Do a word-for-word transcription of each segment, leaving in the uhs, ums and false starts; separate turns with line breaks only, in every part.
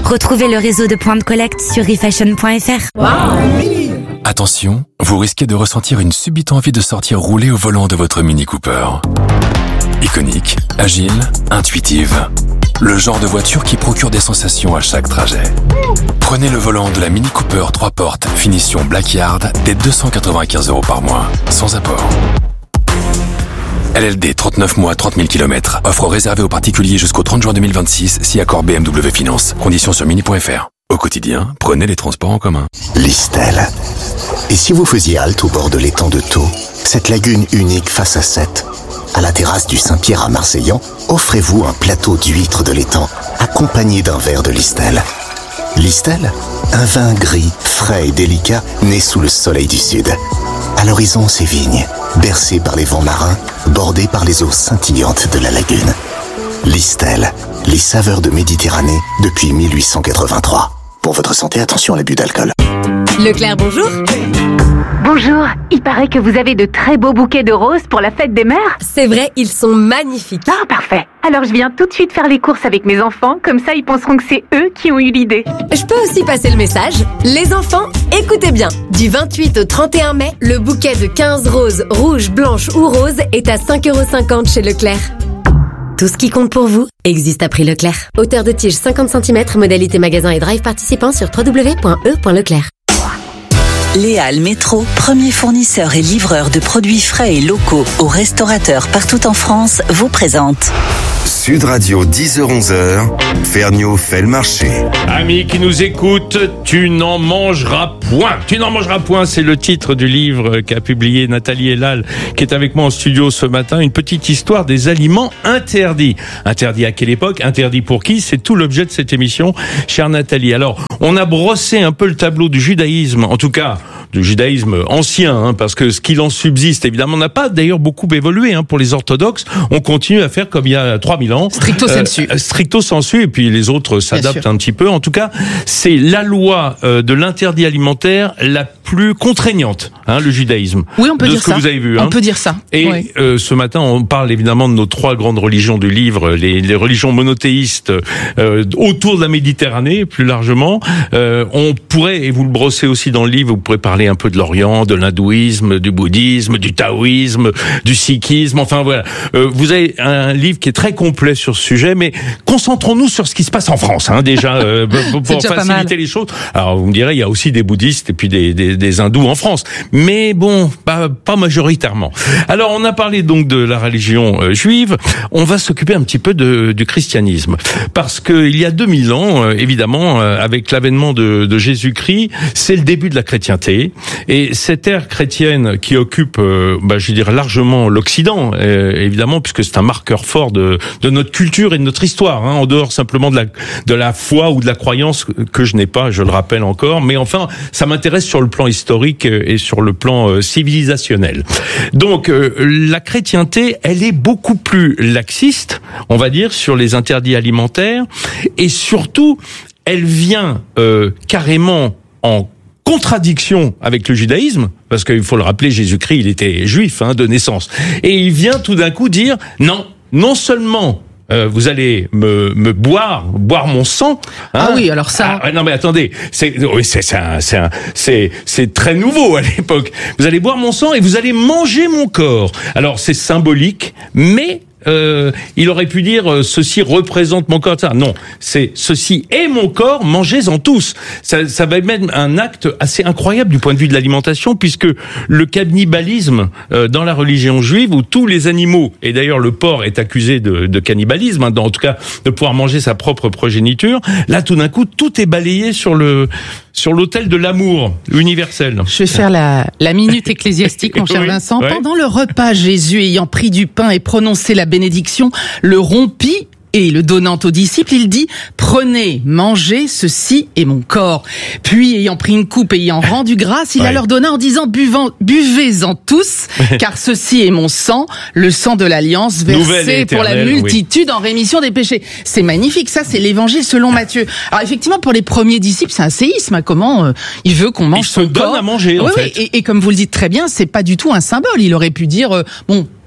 Retrouvez le réseau de points de collecte sur refashion point f r. Wow.
Attention, vous risquez de ressentir une subite envie de sortir rouler au volant de votre Mini Cooper. Iconique, agile, intuitive. Le genre de voiture qui procure des sensations à chaque trajet. Prenez le volant de la Mini Cooper trois portes, finition Blackyard, dès deux cent quatre-vingt-quinze euros par mois, sans apport. L L D, trente-neuf mois, trente mille kilomètres. Offre réservée aux particuliers jusqu'au trente juin deux mille vingt-six, si accord B M W Finance. Conditions sur mini point f r. Au quotidien, prenez les transports en commun.
Listel. Et si vous faisiez halte au bord de l'étang de Thau, cette lagune unique face à Sète, à la terrasse du Saint-Pierre à Marseillan, offrez-vous un plateau d'huîtres de l'étang, accompagné d'un verre de Listel. Listel, un vin gris, frais et délicat, né sous le soleil du sud. À l'horizon, ses vignes, bercées par les vents marins, bordées par les eaux scintillantes de la lagune. Listel, les saveurs de Méditerranée depuis mille huit cent quatre-vingt-trois. Pour votre santé, attention à l'abus d'alcool.
Leclerc, bonjour.
Bonjour, il paraît que vous avez de très beaux bouquets de roses pour la fête des mères.
C'est vrai, ils sont magnifiques.
Ah, parfait. Alors je viens tout de suite faire les courses avec mes enfants, comme ça ils penseront que c'est eux qui ont eu l'idée.
Je peux aussi passer le message. Les enfants, écoutez bien. Du vingt-huit au trente et un mai, le bouquet de quinze roses, rouges, blanches ou roses est à cinq euros cinquante chez Leclerc. Tout ce qui compte pour vous existe à prix Leclerc. Hauteur de tige cinquante centimètres, modalité magasin et drive participant sur w w w point e point leclerc.
Léal Métro, premier fournisseur et livreur de produits frais et locaux aux restaurateurs partout en France, vous présente
Sud Radio, dix heures onze heures, Ferniaud fait le marché.
Amis qui nous écoutent, tu n'en mangeras point. Tu n'en mangeras point, c'est le titre du livre qu'a publié Nathalie Elal, qui est avec moi en studio ce matin. Une petite histoire des aliments interdits. Interdits à quelle époque? Interdits pour qui? C'est tout l'objet de cette émission, chère Nathalie. Alors, on a brossé un peu le tableau du judaïsme, en tout cas du judaïsme ancien, hein, parce que ce qu'il en subsiste, évidemment, n'a pas d'ailleurs beaucoup évolué. Hein, pour les orthodoxes, on continue à faire comme il y a trois mille ans.
Stricto sensu.
Euh, stricto sensu, et puis les autres s'adaptent un petit peu. En tout cas, c'est la loi euh, de l'interdit alimentaire la plus contraignante, hein, le judaïsme.
Oui, on peut
de
dire
ce que
ça.
vous avez vu.
On
hein.
peut dire ça.
Et
oui.
euh, ce matin, on parle évidemment de nos trois grandes religions du livre, les, les religions monothéistes euh, autour de la Méditerranée, plus largement. Euh, on pourrait, et vous le brossez aussi dans le livre, vous pourrez parler un peu de l'Orient, de l'hindouisme, du bouddhisme, du taoïsme, du sikhisme. Enfin voilà, euh, vous avez un livre qui est très complet sur ce sujet, mais concentrons-nous sur ce qui se passe en France, hein, déjà, euh, pour, pour faciliter les choses. Alors vous me direz, il y a aussi des bouddhistes et puis des, des, des hindous en France, mais bon, pas, pas majoritairement. Alors on a parlé donc de la religion euh, juive, on va s'occuper un petit peu de, du christianisme, parce que il y a deux mille ans, euh, évidemment, euh, avec l'avènement de, de Jésus-Christ, c'est le début de la chrétienté, et cette ère chrétienne qui occupe, euh, bah, je dirais largement l'Occident, euh, évidemment, puisque c'est un marqueur fort de, de notre culture et de notre histoire, hein, en dehors simplement de la, de la foi ou de la croyance que je n'ai pas, je le rappelle encore, mais enfin, ça m'intéresse sur le plan historique et sur le plan euh, civilisationnel. Donc, euh, la chrétienté, elle est beaucoup plus laxiste, on va dire, sur les interdits alimentaires, et surtout, elle vient euh, carrément en contradiction avec le judaïsme, parce qu'il faut le rappeler, Jésus-Christ, il était juif, hein, de naissance, et il vient tout d'un coup dire, non, non seulement Euh, vous allez me, me boire, boire mon sang. Hein.
Ah oui, alors ça.
Ah, non mais attendez, c'est, oui, c'est, c'est, un, c'est, un, c'est, c'est très nouveau à l'époque. Vous allez boire mon sang et vous allez manger mon corps. Alors c'est symbolique, mais euh, il aurait pu dire euh, ceci représente mon corps. Ça, non, c'est ceci est mon corps, mangez-en tous. Ça, ça va être un acte assez incroyable du point de vue de l'alimentation, puisque le cannibalisme euh, dans la religion juive, où tous les animaux, et d'ailleurs le porc est accusé de, de cannibalisme, hein, en tout cas de pouvoir manger sa propre progéniture, là tout d'un coup tout est balayé sur le sur l'autel de l'amour universel.
Je vais faire la, la minute ecclésiastique, mon cher
oui,
Vincent.
ouais.
Pendant le repas, Jésus, ayant pris du pain et prononcé la bénédiction, le rompit et le donnant aux disciples, il dit « Prenez, mangez, ceci est mon corps. » Puis, ayant pris une coupe et ayant rendu grâce, il ouais. la leur donna en disant « Buvant, buvez-en tous, car ceci est mon sang, le sang de l'Alliance, versé pour la multitude oui. en rémission des péchés. » C'est magnifique, ça c'est l'évangile selon Matthieu. Alors effectivement, pour les premiers disciples, c'est un séisme. Hein, comment euh, il veut qu'on mange
il
son
se
corps.
donne à manger, en
oui,
fait.
Oui, et, et comme vous le dites très bien, c'est pas du tout un symbole. Il aurait pu dire euh, « Bon,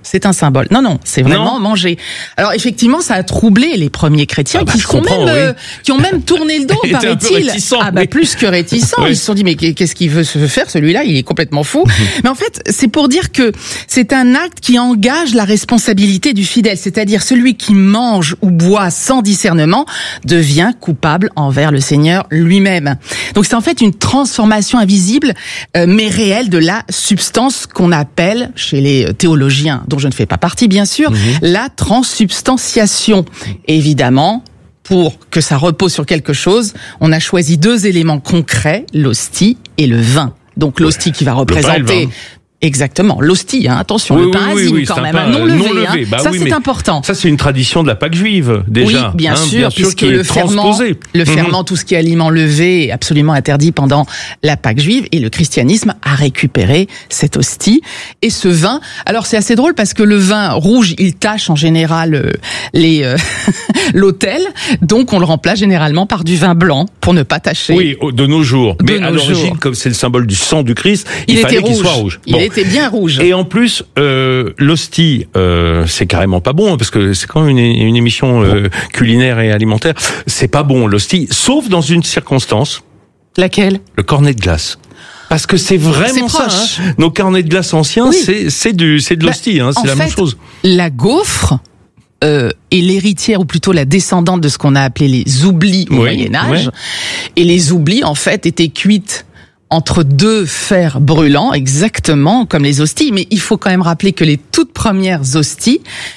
c'est un symbole. Non, non, c'est vraiment
Non.
manger. Alors effectivement, ça a troublé les premiers chrétiens
Ah bah,
qui
je
sont
comprends,
même,
oui.
euh, qui ont même tourné le dos,
Ils étaient un peu
paraît-il.
réticents,
Ah bah
oui.
plus que réticents.
Oui.
Ils se sont dit mais qu'est-ce qu'il veut se faire celui-là? Il est complètement fou. Mais en fait, c'est pour dire que c'est un acte qui engage la responsabilité du fidèle, c'est-à-dire celui qui mange ou boit sans discernement devient coupable envers le Seigneur lui-même. Donc c'est en fait une transformation invisible euh, mais réelle de la substance qu'on appelle chez les théologiens, dont je ne fais pas partie bien sûr, mmh. la transsubstantiation. Évidemment, pour que ça repose sur quelque chose, on a choisi deux éléments concrets, l'hostie et le vin. Donc l'hostie qui va représenter... Exactement, l'hostie, hein, attention,
oui,
le pain
oui,
azime
oui,
quand même,
pain,
hein, non levé,
non levé.
Hein.
Bah
ça
oui,
c'est important.
Ça c'est une tradition de la Pâque juive déjà.
Oui, bien
hein,
sûr,
bien sûr
puisque
qui
le
est
ferment,
transposé.
le
Mmh.
ferment, tout ce qui est aliment levé est absolument interdit pendant la Pâque juive, et le christianisme a récupéré cette hostie et ce vin. Alors c'est assez drôle parce que le vin rouge, il tache en général euh, les euh, l'autel, donc on le remplace généralement par du vin blanc pour ne pas tacher.
Oui, de nos jours.
De
Mais
nos
à l'origine,
jours.
comme c'est le symbole du sang du Christ, il,
il
fallait
était
qu'il
rouge.
soit rouge.
Il
Bon.
était bien rouge.
Et en plus, euh, l'hostie, euh, c'est carrément pas bon, hein, parce que c'est quand même une, une émission euh, culinaire et alimentaire. C'est pas bon, l'hostie, sauf dans une circonstance.
Laquelle?
Le cornet de glace. Parce que c'est vraiment
C'est
ça.
proche.
Hein. Nos cornets de glace anciens,
Oui.
c'est c'est du c'est de
Bah,
l'hostie, hein, c'est
en
la même
fait,
chose.
La gaufre euh, est l'héritière, ou plutôt la descendante de ce qu'on a appelé les oublis au
Oui,
Moyen-Âge.
ouais.
Et les oublis, en fait, étaient cuites entre deux fers brûlants, exactement comme les hosties. Mais il faut quand même rappeler que les toutes premières hosties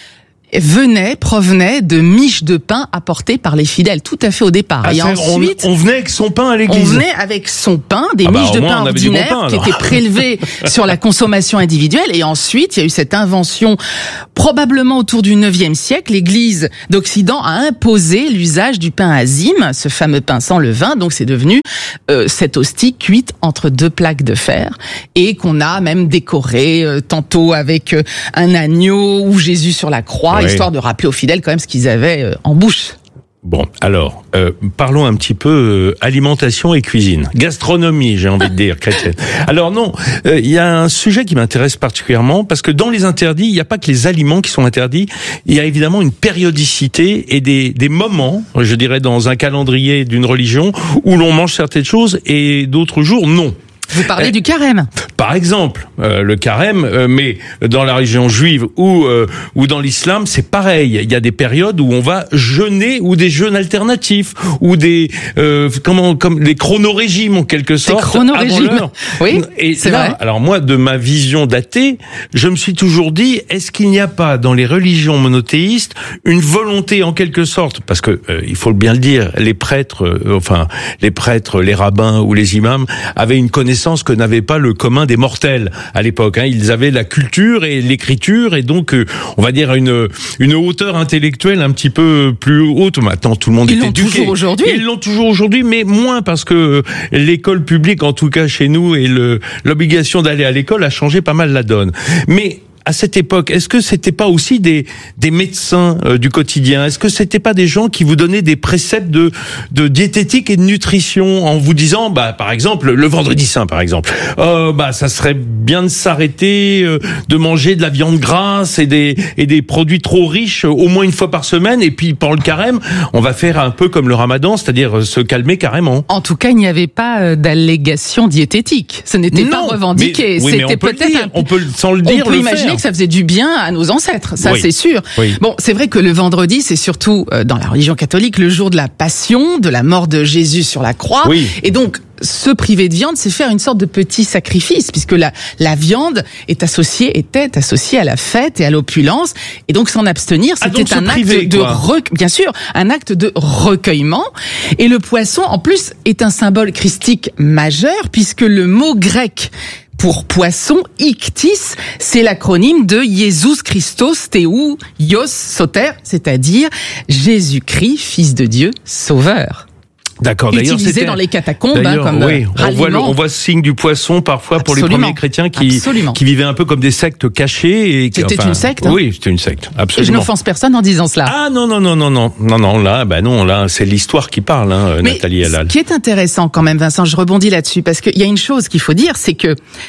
venaient, provenaient de miches de pain apportées par les fidèles, tout à fait au départ.
Ah,
et
c'est-
ensuite,
on, on venait avec son pain à
on
l'église.
venait avec son pain, des
Ah bah,
miches
au
de
moins,
pain
on avait du bon
ordinaires
pain,
qui
alors.
étaient prélevées sur la consommation individuelle. Et ensuite, il y a eu cette invention, probablement autour du neuvième siècle. L'Église d'Occident a imposé l'usage du pain azime, ce fameux pain sans levain. Donc c'est devenu euh, cette hostie cuite entre deux plaques de fer et qu'on a même décoré euh, tantôt avec euh, un agneau ou Jésus sur la croix,
Ouais.
histoire de rappeler aux fidèles quand même ce qu'ils avaient euh, en bouche.
Bon, alors, euh, parlons un petit peu euh, alimentation et cuisine. Gastronomie, j'ai envie de dire, chrétienne. Alors non, euh, il y a un sujet qui m'intéresse particulièrement, parce que dans les interdits, il n'y a pas que les aliments qui sont interdits, il y a évidemment une périodicité et des, des moments, je dirais, dans un calendrier d'une religion, où l'on mange certaines choses et d'autres jours, non.
Vous parlez
Euh,
du carême.
Par exemple, euh, le carême, euh, mais dans la religion juive ou euh, ou dans l'islam, c'est pareil. Il y a des périodes où on va jeûner ou des jeûnes alternatifs ou des euh, comment comme les chronorégimes en quelque sorte avant
chronorégimes.
l'heure.
Oui,
et
c'est
là,
vrai.
alors moi, de ma vision d'athée, je me suis toujours dit, est-ce qu'il n'y a pas dans les religions monothéistes une volonté en quelque sorte, parce que euh, il faut bien le dire, les prêtres, euh, enfin les prêtres, les rabbins ou les imams avaient une connaissance que n'avait pas le commun des mortels à l'époque. Hein. Ils avaient la culture et l'écriture et donc, euh, on va dire une une hauteur intellectuelle un petit peu plus haute. Maintenant, tout le monde
Ils
est
l'ont
éduqué.
toujours aujourd'hui.
Ils l'ont toujours aujourd'hui, mais moins parce que l'école publique, en tout cas chez nous, et le l'obligation d'aller à l'école a changé pas mal la donne. Mais à cette époque, est-ce que c'était pas aussi des des médecins euh, du quotidien? Est-ce que c'était pas des gens qui vous donnaient des préceptes de de diététique et de nutrition en vous disant, bah par exemple le vendredi saint par exemple, euh, bah ça serait bien de s'arrêter euh, de manger de la viande grasse et des et des produits trop riches euh, au moins une fois par semaine, et puis pour le carême, on va faire un peu comme le Ramadan, c'est-à-dire euh, se calmer carrément.
En tout cas, il n'y avait pas euh, d'allégation diététique. Ce n'était pas
Non,
revendiqué.
mais- oui, mais
C'était
on peut le
peut-être
dire,
un-
on peut sans le
On
dire
peut
le
imaginer
faire.
que ça faisait du bien à nos ancêtres, ça
Oui.
c'est sûr.
Oui.
Bon, c'est vrai que le vendredi, c'est surtout euh, dans la religion catholique le jour de la passion, de la mort de Jésus sur la croix.
Oui.
Et donc, se priver de viande, c'est faire une sorte de petit sacrifice, puisque la, la viande est associée, était associée à la fête et à l'opulence. Et donc, s'en abstenir,
Ah, donc
c'était
se
un
priver,
acte de
quoi.
rec- bien sûr, un acte de recueillement. Et le poisson, en plus, est un symbole christique majeur, puisque le mot grec pour poisson, ichthys, c'est l'acronyme de Jesus Christos Theou Ios Soter, c'est-à-dire Jésus-Christ, Fils de Dieu, Sauveur.
D'accord. D'ailleurs,
Utilisé
c'était
dans les catacombes, hein,
D'ailleurs,
comme
oui,
euh,
on voit, le,
ralliement.
on voit ce signe du poisson parfois pour les
Absolument.
premiers chrétiens qui
Absolument.
qui vivaient un peu comme des sectes cachées. Et qui-
C'était
enfin,
une secte, hein.
Oui, c'était une secte.
Et je
Absolument.
n'offense personne en disant cela.
Ah non non non non non non non là bah non là c'est l'histoire qui parle hein,
Mais
Nathalie
ce
Halal.
qui est intéressant quand même, Vincent, je rebondis là-dessus, parce qu'il y a une chose qu'il faut dire, c'est que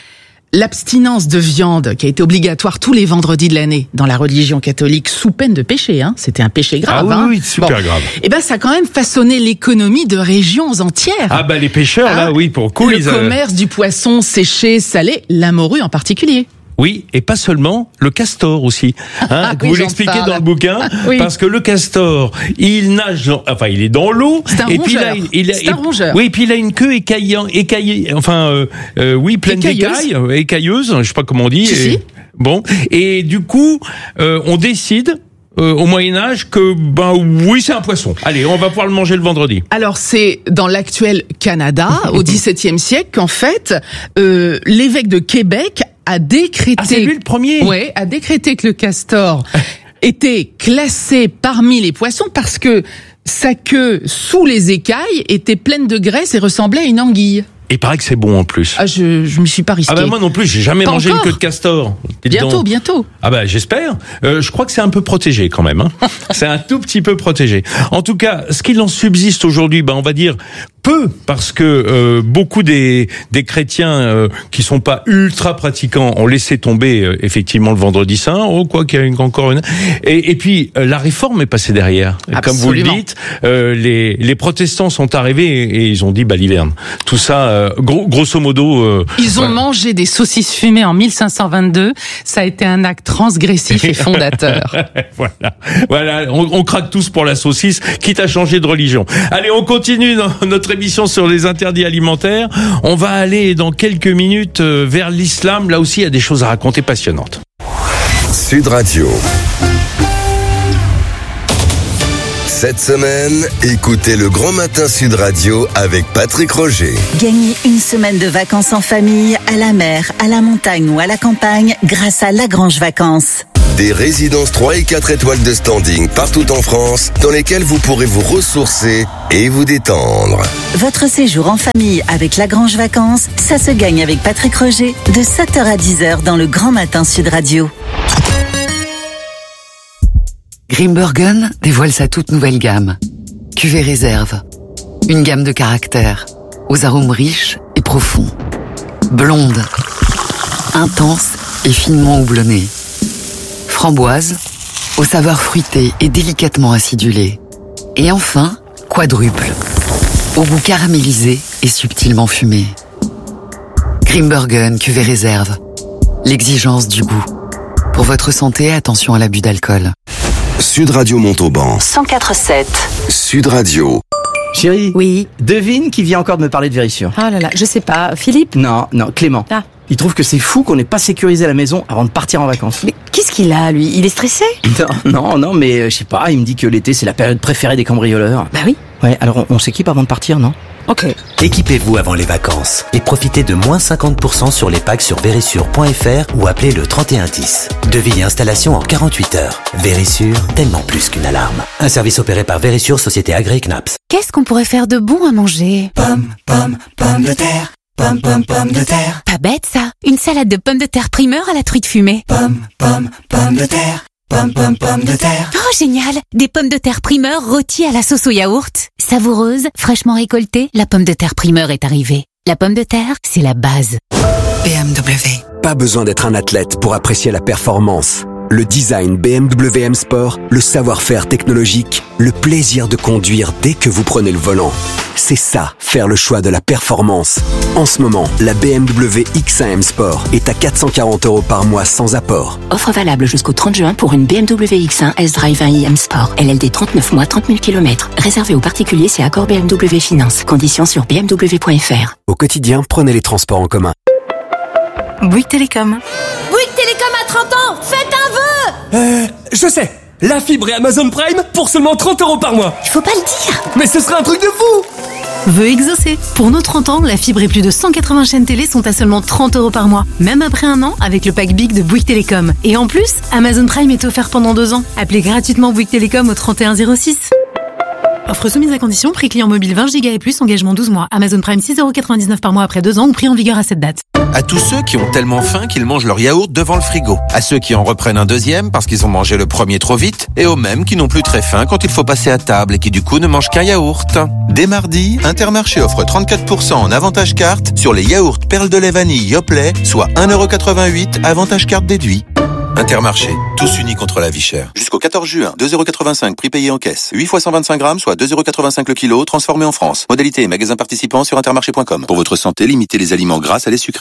l'abstinence de viande, qui a été obligatoire tous les vendredis de l'année dans la religion catholique, sous peine de péché, hein, c'était un péché grave.
Ah oui,
hein.
oui, super bon. grave.
Et ben, ça a quand même façonné l'économie de régions entières.
Ah bah les pêcheurs, hein, là, oui, pour le coup,
le
ils
commerce du poisson séché, salé, la morue en particulier.
Oui, et pas seulement, le castor aussi. Hein,
ah,
vous
oui,
l'expliquez dans le bouquin,
oui.
parce que le castor, il nage, dans, enfin, il est dans l'eau.
C'est un
et
rongeur.
Puis là, il, il,
C'est
il,
un rongeur.
Oui, et puis il a une queue écaillant, écaillée, enfin, euh, euh, oui, pleine d'écailles, écailleuse, je sais pas comment on dit.
Si,
et,
si.
Bon, et du coup, euh, on décide. Euh, au Moyen-Âge que, ben oui, c'est un poisson. Allez, on va pouvoir le manger le vendredi.
Alors, c'est dans l'actuel Canada, au dix-septième siècle, qu'en fait, euh, l'évêque de Québec a décrété...
Ah, c'est lui le premier?
Ouais, a décrété que le castor était classé parmi les poissons parce que sa queue, sous les écailles, était pleine de graisse et ressemblait à une anguille.
Il paraît que c'est bon en plus.
Ah, je je me suis pas risqué.
Ah ben moi non plus, j'ai jamais
pas
mangé
encore.
une queue de castor. Dites
bientôt,
donc.
bientôt.
Ah ben j'espère. Euh, je crois que c'est un peu protégé quand même. Hein. C'est un tout petit peu protégé. En tout cas, ce qu'il en subsiste aujourd'hui, ben on va dire peu, parce que euh, beaucoup des des chrétiens euh, qui sont pas ultra pratiquants ont laissé tomber euh, effectivement le vendredi saint. Oh quoi qu'il y a une, encore une. Et, et puis euh, la réforme est passée derrière.
Absolument.
Comme vous le dites, euh, les les protestants sont arrivés et, et ils ont dit baliverne. Tout ça, euh, gros, grosso modo. Euh,
Ils ont
voilà.
mangé des saucisses fumées en mille cinq cent vingt-deux. Ça a été un acte transgressif et fondateur.
Voilà, voilà, on, on craque tous pour la saucisse, quitte à changer de religion. Allez, on continue dans notre émission sur les interdits alimentaires. On va aller dans quelques minutes vers l'islam. Là aussi, il y a des choses à raconter passionnantes.
Sud Radio. Cette semaine, écoutez le Grand Matin Sud Radio avec Patrick Roger.
Gagnez une semaine de vacances en famille, à la mer, à la montagne ou à la campagne grâce à Lagrange Vacances.
Des résidences trois et quatre étoiles de standing partout en France dans lesquelles vous pourrez vous ressourcer et vous détendre.
Votre séjour en famille avec Lagrange Vacances, ça se gagne avec Patrick Roger de sept heures à dix heures dans le Grand Matin Sud Radio.
Grimbergen dévoile sa toute nouvelle gamme. Cuvée réserve. Une gamme de caractères, aux arômes riches et profonds. Blonde, intense et finement houblonnée. Framboise, aux saveurs fruitées et délicatement acidulées. Et enfin, quadruple, au goût caramélisé et subtilement fumé. Grimbergen cuvée réserve. L'exigence du goût. Pour votre santé, attention à l'abus d'alcool.
Sud Radio Montauban.
cent quatre virgule sept.
Sud Radio.
Chérie.
Oui.
Devine qui vient encore de me parler de Vérissure.
Ah là là, je sais pas. Philippe?
Non, non, Clément.
Ah.
Il trouve que c'est fou qu'on n'ait pas sécurisé la maison avant de partir en vacances.
Mais qu'est-ce qu'il a, lui? Il est stressé?
Non, non, non, mais euh, je sais pas, il me dit que l'été c'est la période préférée des cambrioleurs.
Bah oui.
Ouais, alors on, on s'équipe avant de partir, non?
Ok.
Équipez-vous avant les vacances et profitez de moins cinquante pour cent sur les packs sur vérissure point f r ou appelez le trente et un dix. Devis et installation en quarante-huit heures. Vérissure, tellement plus qu'une alarme. Un service opéré par Vérissure, société agréée C N A P S.
Qu'est-ce qu'on pourrait faire de bon à manger?
Pomme, pomme, pomme de terre. Pomme, pomme, pomme de terre.
Pas bête ça. Une salade de pommes de terre primeur à la truite fumée.
Pomme, pomme, pomme de terre. Pomme, pomme, pomme de terre.
Oh génial. Des pommes de terre primeur rôties à la sauce au yaourt. Savoureuse, fraîchement récoltée, la pomme de terre primeur est arrivée. La pomme de terre, c'est la base.
B M W. Pas besoin d'être un athlète pour apprécier la performance. Le design B M W M Sport, le savoir-faire technologique, le plaisir de conduire dès que vous prenez le volant. C'est ça, faire le choix de la performance. En ce moment, la B M W X un M Sport est à quatre cent quarante euros par mois sans apport.
Offre valable jusqu'au trente juin pour une B M W X un S-Drive un i M Sport. L L D trente-neuf mois, trente mille kilomètres. Réservé aux particuliers, c'est accord B M W Finance. Conditions sur b m w point f r.
Au quotidien, prenez les transports en commun.
Bouygues Télécom.
Bouygues Télécom à trente ans, faites un vœu.
Euh, je sais. La fibre et Amazon Prime pour seulement trente euros par mois.
Il faut pas le dire.
Mais ce serait un truc de fou.
Vœu exaucé. Pour nos trente ans, la fibre et plus de cent quatre-vingts chaînes télé sont à seulement trente euros par mois. Même après un an, avec le pack Big de Bouygues Télécom. Et en plus, Amazon Prime est offert pendant deux ans. Appelez gratuitement Bouygues Télécom au trente et un zéro six. Offre soumise à condition, prix client mobile vingt giga et plus, engagement douze mois. Amazon Prime six euros quatre-vingt-dix-neuf par mois après deux ans ou prix en vigueur à cette date.
À tous ceux qui ont tellement faim qu'ils mangent leur yaourt devant le frigo. À ceux qui en reprennent un deuxième parce qu'ils ont mangé le premier trop vite. Et aux mêmes qui n'ont plus très faim quand il faut passer à table et qui du coup ne mangent qu'un yaourt. Dès mardi, Intermarché offre trente-quatre pour cent en avantage carte sur les yaourts perles de lait vanille Yoplait, soit un euro quatre-vingt-huit, avantage carte déduit. Intermarché, tous unis contre la vie chère. Jusqu'au quatorze juin, deux euros quatre-vingt-cinq prix payé en caisse. huit fois cent vingt-cinq grammes, soit deux euros quatre-vingt-cinq le kilo, transformé en France. Modalité et magasin participant sur intermarché point com. Pour votre santé, limitez les aliments gras à les sucrés.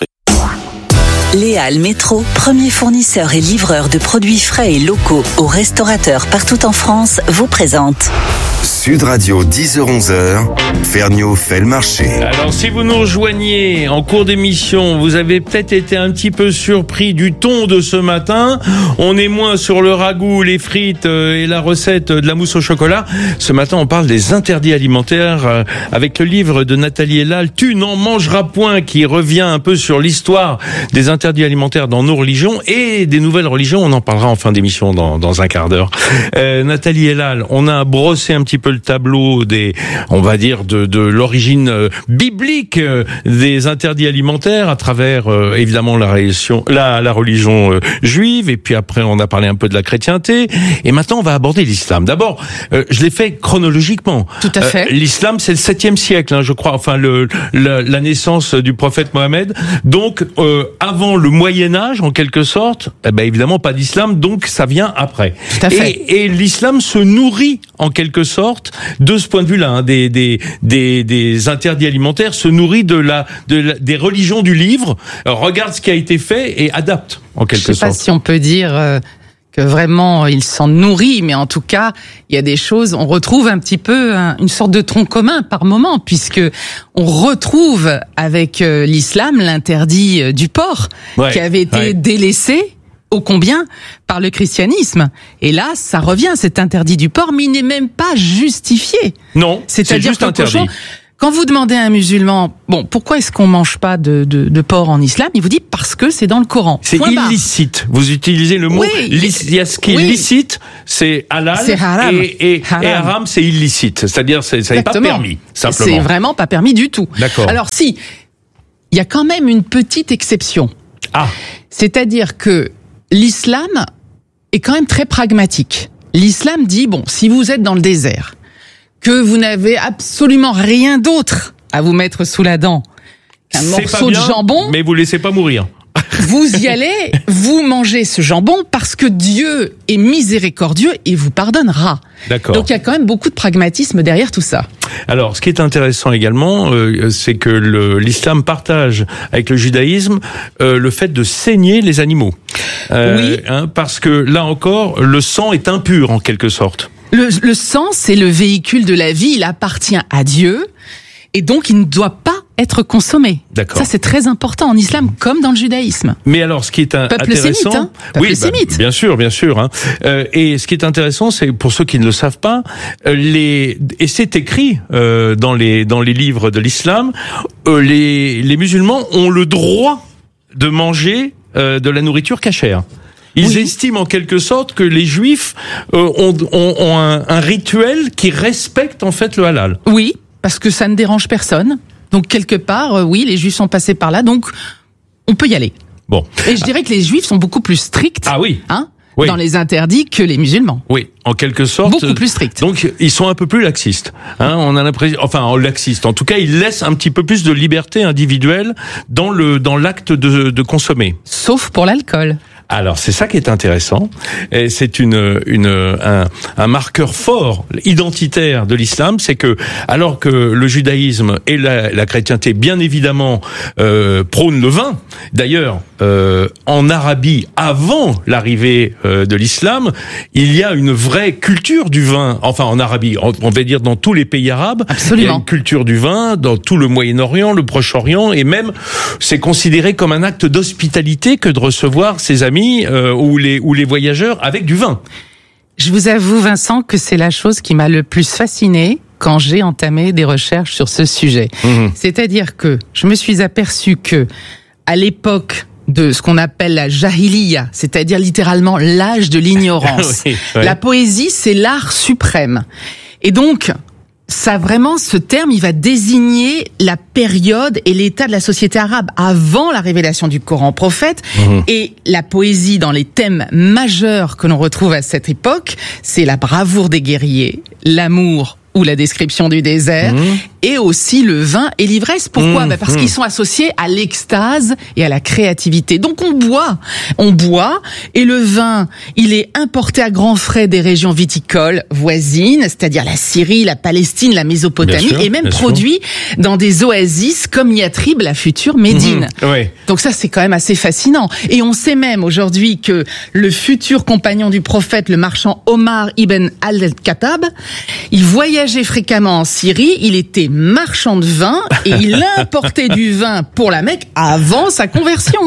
Léal Métro, premier fournisseur et livreur de produits frais et locaux aux restaurateurs partout en France, vous présente.
Sud Radio, dix heures onze heures, Ferniaud fait le marché.
Alors si vous nous rejoignez en cours d'émission, vous avez peut-être été un petit peu surpris du ton de ce matin. On est moins sur le ragoût, les frites et la recette de la mousse au chocolat. Ce matin, on parle des interdits alimentaires avec le livre de Nathalie Elal, Tu n'en mangeras point, qui revient un peu sur l'histoire des interdits alimentaires dans nos religions et des nouvelles religions. On en parlera en fin d'émission dans, dans un quart d'heure. Euh, Nathalie Elal, on a brossé un petit peu le tableau des, on va dire, de, de l'origine euh, biblique euh, des interdits alimentaires à travers euh, évidemment la religion, la, la religion euh, juive, et puis après on a parlé un peu de la chrétienté, et maintenant on va aborder l'islam. D'abord, euh, je l'ai fait chronologiquement.
Tout à fait.
Euh, l'islam, c'est le septième siècle, hein, je crois, enfin le, le la naissance du prophète Mohammed. Donc euh, avant le Moyen Âge, en quelque sorte, eh ben évidemment pas d'islam, donc ça vient après.
Tout à fait.
Et, et l'islam se nourrit en quelque sorte de ce point de vue-là, hein, des, des des des interdits alimentaires, se nourrit de la de la, des religions du livre. Alors, regarde ce qui a été fait et adapte en quelque sorte.
Je sais pas si on peut dire euh, que vraiment il s'en nourrit, mais en tout cas il y a des choses. On retrouve un petit peu un, une sorte de tronc commun par moment, puisque on retrouve avec euh, l'islam l'interdit euh, du porc, ouais, qui avait été ouais. délaissé ô combien par le christianisme. Et là, ça revient, cet interdit du porc, mais il n'est même pas justifié.
Non, c'est juste interdit. Cochon,
quand vous demandez à un musulman, bon, pourquoi est-ce qu'on mange pas de, de, de porc en islam, il vous dit parce que c'est dans le Coran.
C'est Point illicite. Barre. Vous utilisez le mot. Oui, il y a ce qui est oui. licite, c'est halal.
C'est haram.
Et, et, haram. et haram, c'est illicite. C'est-à-dire, c'est, ça n'est pas permis, simplement.
C'est vraiment pas permis du tout.
D'accord.
Alors si, il y a quand même une petite exception.
Ah.
C'est-à-dire que l'islam est quand même très pragmatique. L'islam dit, bon, si vous êtes dans le désert, que vous n'avez absolument rien d'autre à vous mettre sous la dent qu'un morceau
bien,
de jambon,
mais vous laissez pas mourir.
Vous y allez, vous mangez ce jambon parce que Dieu est miséricordieux et vous pardonnera.
D'accord.
Donc il y a quand même beaucoup de pragmatisme derrière tout ça.
Alors, ce qui est intéressant également, euh, c'est que le, l'islam partage avec le judaïsme euh, le fait de saigner les animaux. Euh,
oui.
Hein, parce que là encore, le sang est impur en quelque sorte.
Le, le sang, c'est le véhicule de la vie, il appartient à Dieu. Et donc, il ne doit pas être consommé.
D'accord.
Ça, c'est très important en islam comme dans le judaïsme.
Mais alors, ce qui est un,
Peuple
intéressant,
sémite, hein Peuple
oui,
sémite.
Bah, bien sûr, bien sûr. Hein. Euh, et ce qui est intéressant, c'est pour ceux qui ne le savent pas, euh, les et c'est écrit euh, dans les dans les livres de l'islam, euh, les les musulmans ont le droit de manger euh, de la nourriture cachère. Ils oui. estiment en quelque sorte que les juifs euh, ont, ont, ont un, un rituel qui respecte en fait le halal.
Oui. Parce que ça ne dérange personne. Donc, quelque part, euh, oui, les Juifs sont passés par là, donc on peut y aller.
Bon.
Et je dirais que les Juifs sont beaucoup plus stricts
ah oui.
Hein,
oui.
dans les interdits que les musulmans.
Oui, en quelque sorte.
Beaucoup plus stricts.
Donc, ils sont un peu plus laxistes. Hein, on a l'impression, enfin, laxistes. En tout cas, ils laissent un petit peu plus de liberté individuelle dans le dans l'acte de, de consommer.
Sauf pour l'alcool.
Alors c'est ça qui est intéressant, et c'est une une un, un marqueur fort identitaire de l'islam, c'est que alors que le judaïsme et la, la chrétienté bien évidemment euh, prônent le vin, d'ailleurs euh, en Arabie avant l'arrivée euh, de l'islam, il y a une vraie culture du vin, enfin en Arabie, on, on va dire dans tous les pays arabes,
absolument.
Il y a une culture du vin dans tout le Moyen-Orient, le Proche-Orient, et même c'est considéré comme un acte d'hospitalité que de recevoir ses amis Euh, ou les ou les voyageurs avec du vin.
Je vous avoue, Vincent, que c'est la chose qui m'a le plus fascinée quand j'ai entamé des recherches sur ce sujet. Mmh. C'est-à-dire que je me suis aperçu que à l'époque de ce qu'on appelle la jahiliya, c'est-à-dire littéralement l'âge de l'ignorance,
oui, ouais.
La poésie, c'est l'art suprême. Et donc, ça vraiment, ce terme, il va désigner la période et l'état de la société arabe avant la révélation du Coran prophète. Mmh. Et la poésie dans les thèmes majeurs que l'on retrouve à cette époque, c'est la bravoure des guerriers, l'amour ou la description du désert, mmh. et aussi le vin et l'ivresse. Pourquoi ? Mmh. Bah parce mmh. qu'ils sont associés à l'extase et à la créativité. Donc on boit, on boit, et le vin, il est importé à grands frais des régions viticoles voisines, c'est-à-dire la Syrie, la Palestine, la Mésopotamie, sûr, et même produit sûr. Dans des oasis comme Yatrib, la future Médine.
Mmh. Ouais.
Donc ça, c'est quand même assez fascinant. Et on sait même aujourd'hui que le futur compagnon du prophète, le marchand Omar ibn al-Khattab, il voyageait fréquemment en Syrie, il était marchand de vin et il importait du vin pour la Mecque avant sa conversion.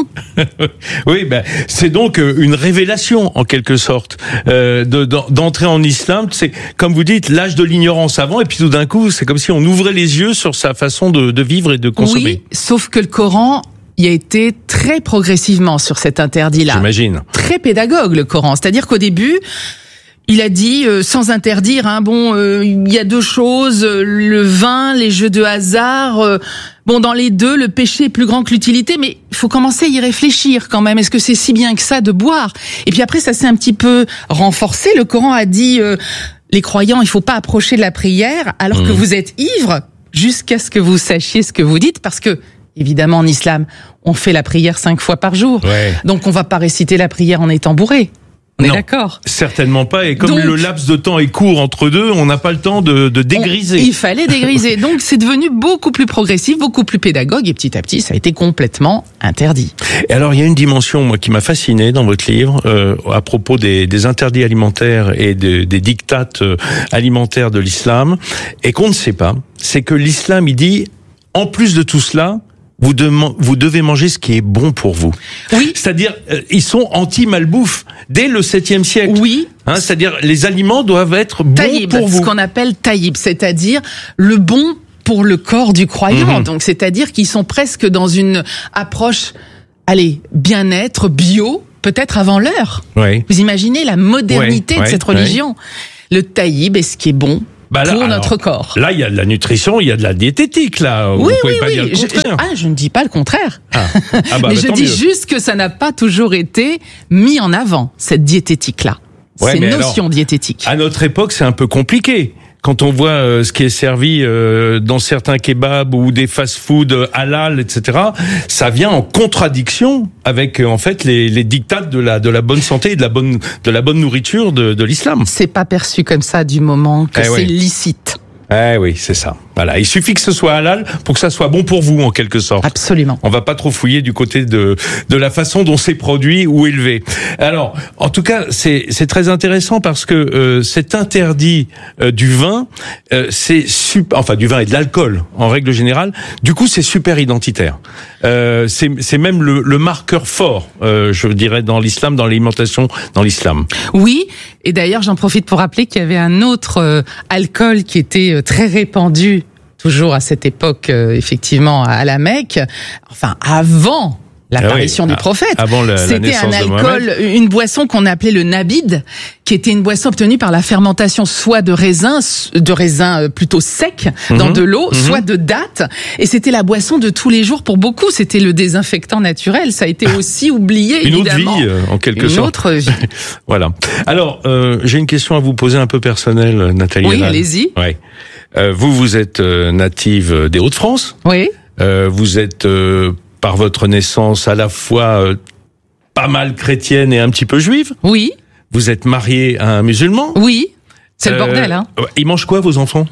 Oui, ben c'est donc une révélation en quelque sorte euh, de, d'entrer en islam. C'est comme vous dites l'âge de l'ignorance avant, et puis tout d'un coup, c'est comme si on ouvrait les yeux sur sa façon de, de vivre et de consommer.
Oui, sauf que le Coran, il a été très progressivement sur cet interdit-là.
J'imagine.
Très pédagogue le Coran, c'est-à-dire qu'au début, il a dit, euh, sans interdire, hein, bon, euh, il y a deux choses, euh, le vin, les jeux de hasard. Euh, bon, dans les deux, le péché est plus grand que l'utilité, mais il faut commencer à y réfléchir quand même. Est-ce que c'est si bien que ça de boire ? Et puis après, ça s'est un petit peu renforcé. Le Coran a dit, euh, les croyants, il faut pas approcher de la prière alors mmh. que vous êtes ivres, jusqu'à ce que vous sachiez ce que vous dites, parce que évidemment, en islam, on fait la prière cinq fois par jour.
Ouais.
Donc, on va pas réciter la prière en étant bourré. On
non,
est d'accord ?
Certainement pas. Et comme
Donc,
le laps de temps est court entre deux, on n'a pas le temps de, de dégriser.
On, il fallait dégriser. Donc, c'est devenu beaucoup plus progressif, beaucoup plus pédagogue. Et petit à petit, ça a été complètement interdit.
Et alors, il y a une dimension, moi, qui m'a fasciné dans votre livre, euh, à propos des, des interdits alimentaires et de, des dictates alimentaires de l'islam, et qu'on ne sait pas. C'est que l'islam, il dit, en plus de tout cela, Vous, de, vous devez manger ce qui est bon pour vous.
Oui.
C'est-à-dire, euh, ils sont anti-malbouffe dès le septième siècle.
Oui.
Hein, c'est-à-dire, les aliments doivent être bons
taïb,
pour vous.
Ce qu'on appelle taïb, c'est-à-dire le bon pour le corps du croyant. Mmh. Donc, c'est-à-dire qu'ils sont presque dans une approche, allez, bien-être, bio, peut-être avant l'heure.
Oui.
Vous imaginez la modernité
oui,
de
oui,
cette religion. Oui. Le taïb est ce qui est bon. Bah là, pour alors, notre corps.
Là, il y a de la nutrition, il y a de la diététique, là.
Oui,
Vous pouvez
oui,
pas
oui.
dire le contraire.
Je, ah, je ne dis pas le contraire.
Ah. Ah bah,
Mais
bah,
je dis
mieux.
juste que ça n'a pas toujours été mis en avant, cette diététique-là.
Ouais,
Ces notions
alors,
diététiques.
À notre époque, c'est un peu compliqué. Quand on voit euh, ce qui est servi euh, dans certains kebabs ou des fast-food halal, et cetera, ça vient en contradiction avec euh, en fait les, les dictats de la de la bonne santé et de la bonne de la bonne nourriture de, de l'islam.
C'est pas perçu comme ça du moment que
eh
c'est
ouais.
licite.
Eh oui, c'est ça. Voilà, il suffit que ce soit halal pour que ça soit bon pour vous en quelque sorte.
Absolument.
On va pas trop fouiller du côté de de la façon dont c'est produit ou élevé. Alors, en tout cas, c'est c'est très intéressant parce que euh, cet interdit euh, du vin, euh, c'est super, enfin du vin et de l'alcool en règle générale. Du coup, c'est super identitaire. Euh, c'est c'est même le le marqueur fort, euh, je dirais, dans l'islam, dans l'alimentation, dans l'islam.
Oui, et d'ailleurs, j'en profite pour rappeler qu'il y avait un autre euh, alcool qui était euh, très répandu toujours à cette époque, euh, effectivement, à la Mecque, enfin avant l'apparition
ah oui,
du prophète.
Avant la,
C'était
la
un alcool, une boisson qu'on appelait le nabid, qui était une boisson obtenue par la fermentation soit de raisins, de raisins plutôt secs mm-hmm. dans de l'eau, mm-hmm. soit de dattes. Et c'était la boisson de tous les jours pour beaucoup. C'était le désinfectant naturel. Ça a été aussi oublié,
une
évidemment.
Une autre vie, en quelque
une
sorte.
Une autre vie.
Voilà. Alors, euh, j'ai une question à vous poser un peu personnelle, Nathalie.
Oui, allez-y.
Ouais. Euh, vous, vous êtes euh, native des Hauts-de-France.
Oui.
Euh, vous êtes, euh, par votre naissance, à la fois euh, pas mal chrétienne et un petit peu juive.
Oui.
Vous êtes mariée à un musulman.
Oui. C'est
euh,
le bordel, hein.
Ils mangent quoi, vos enfants?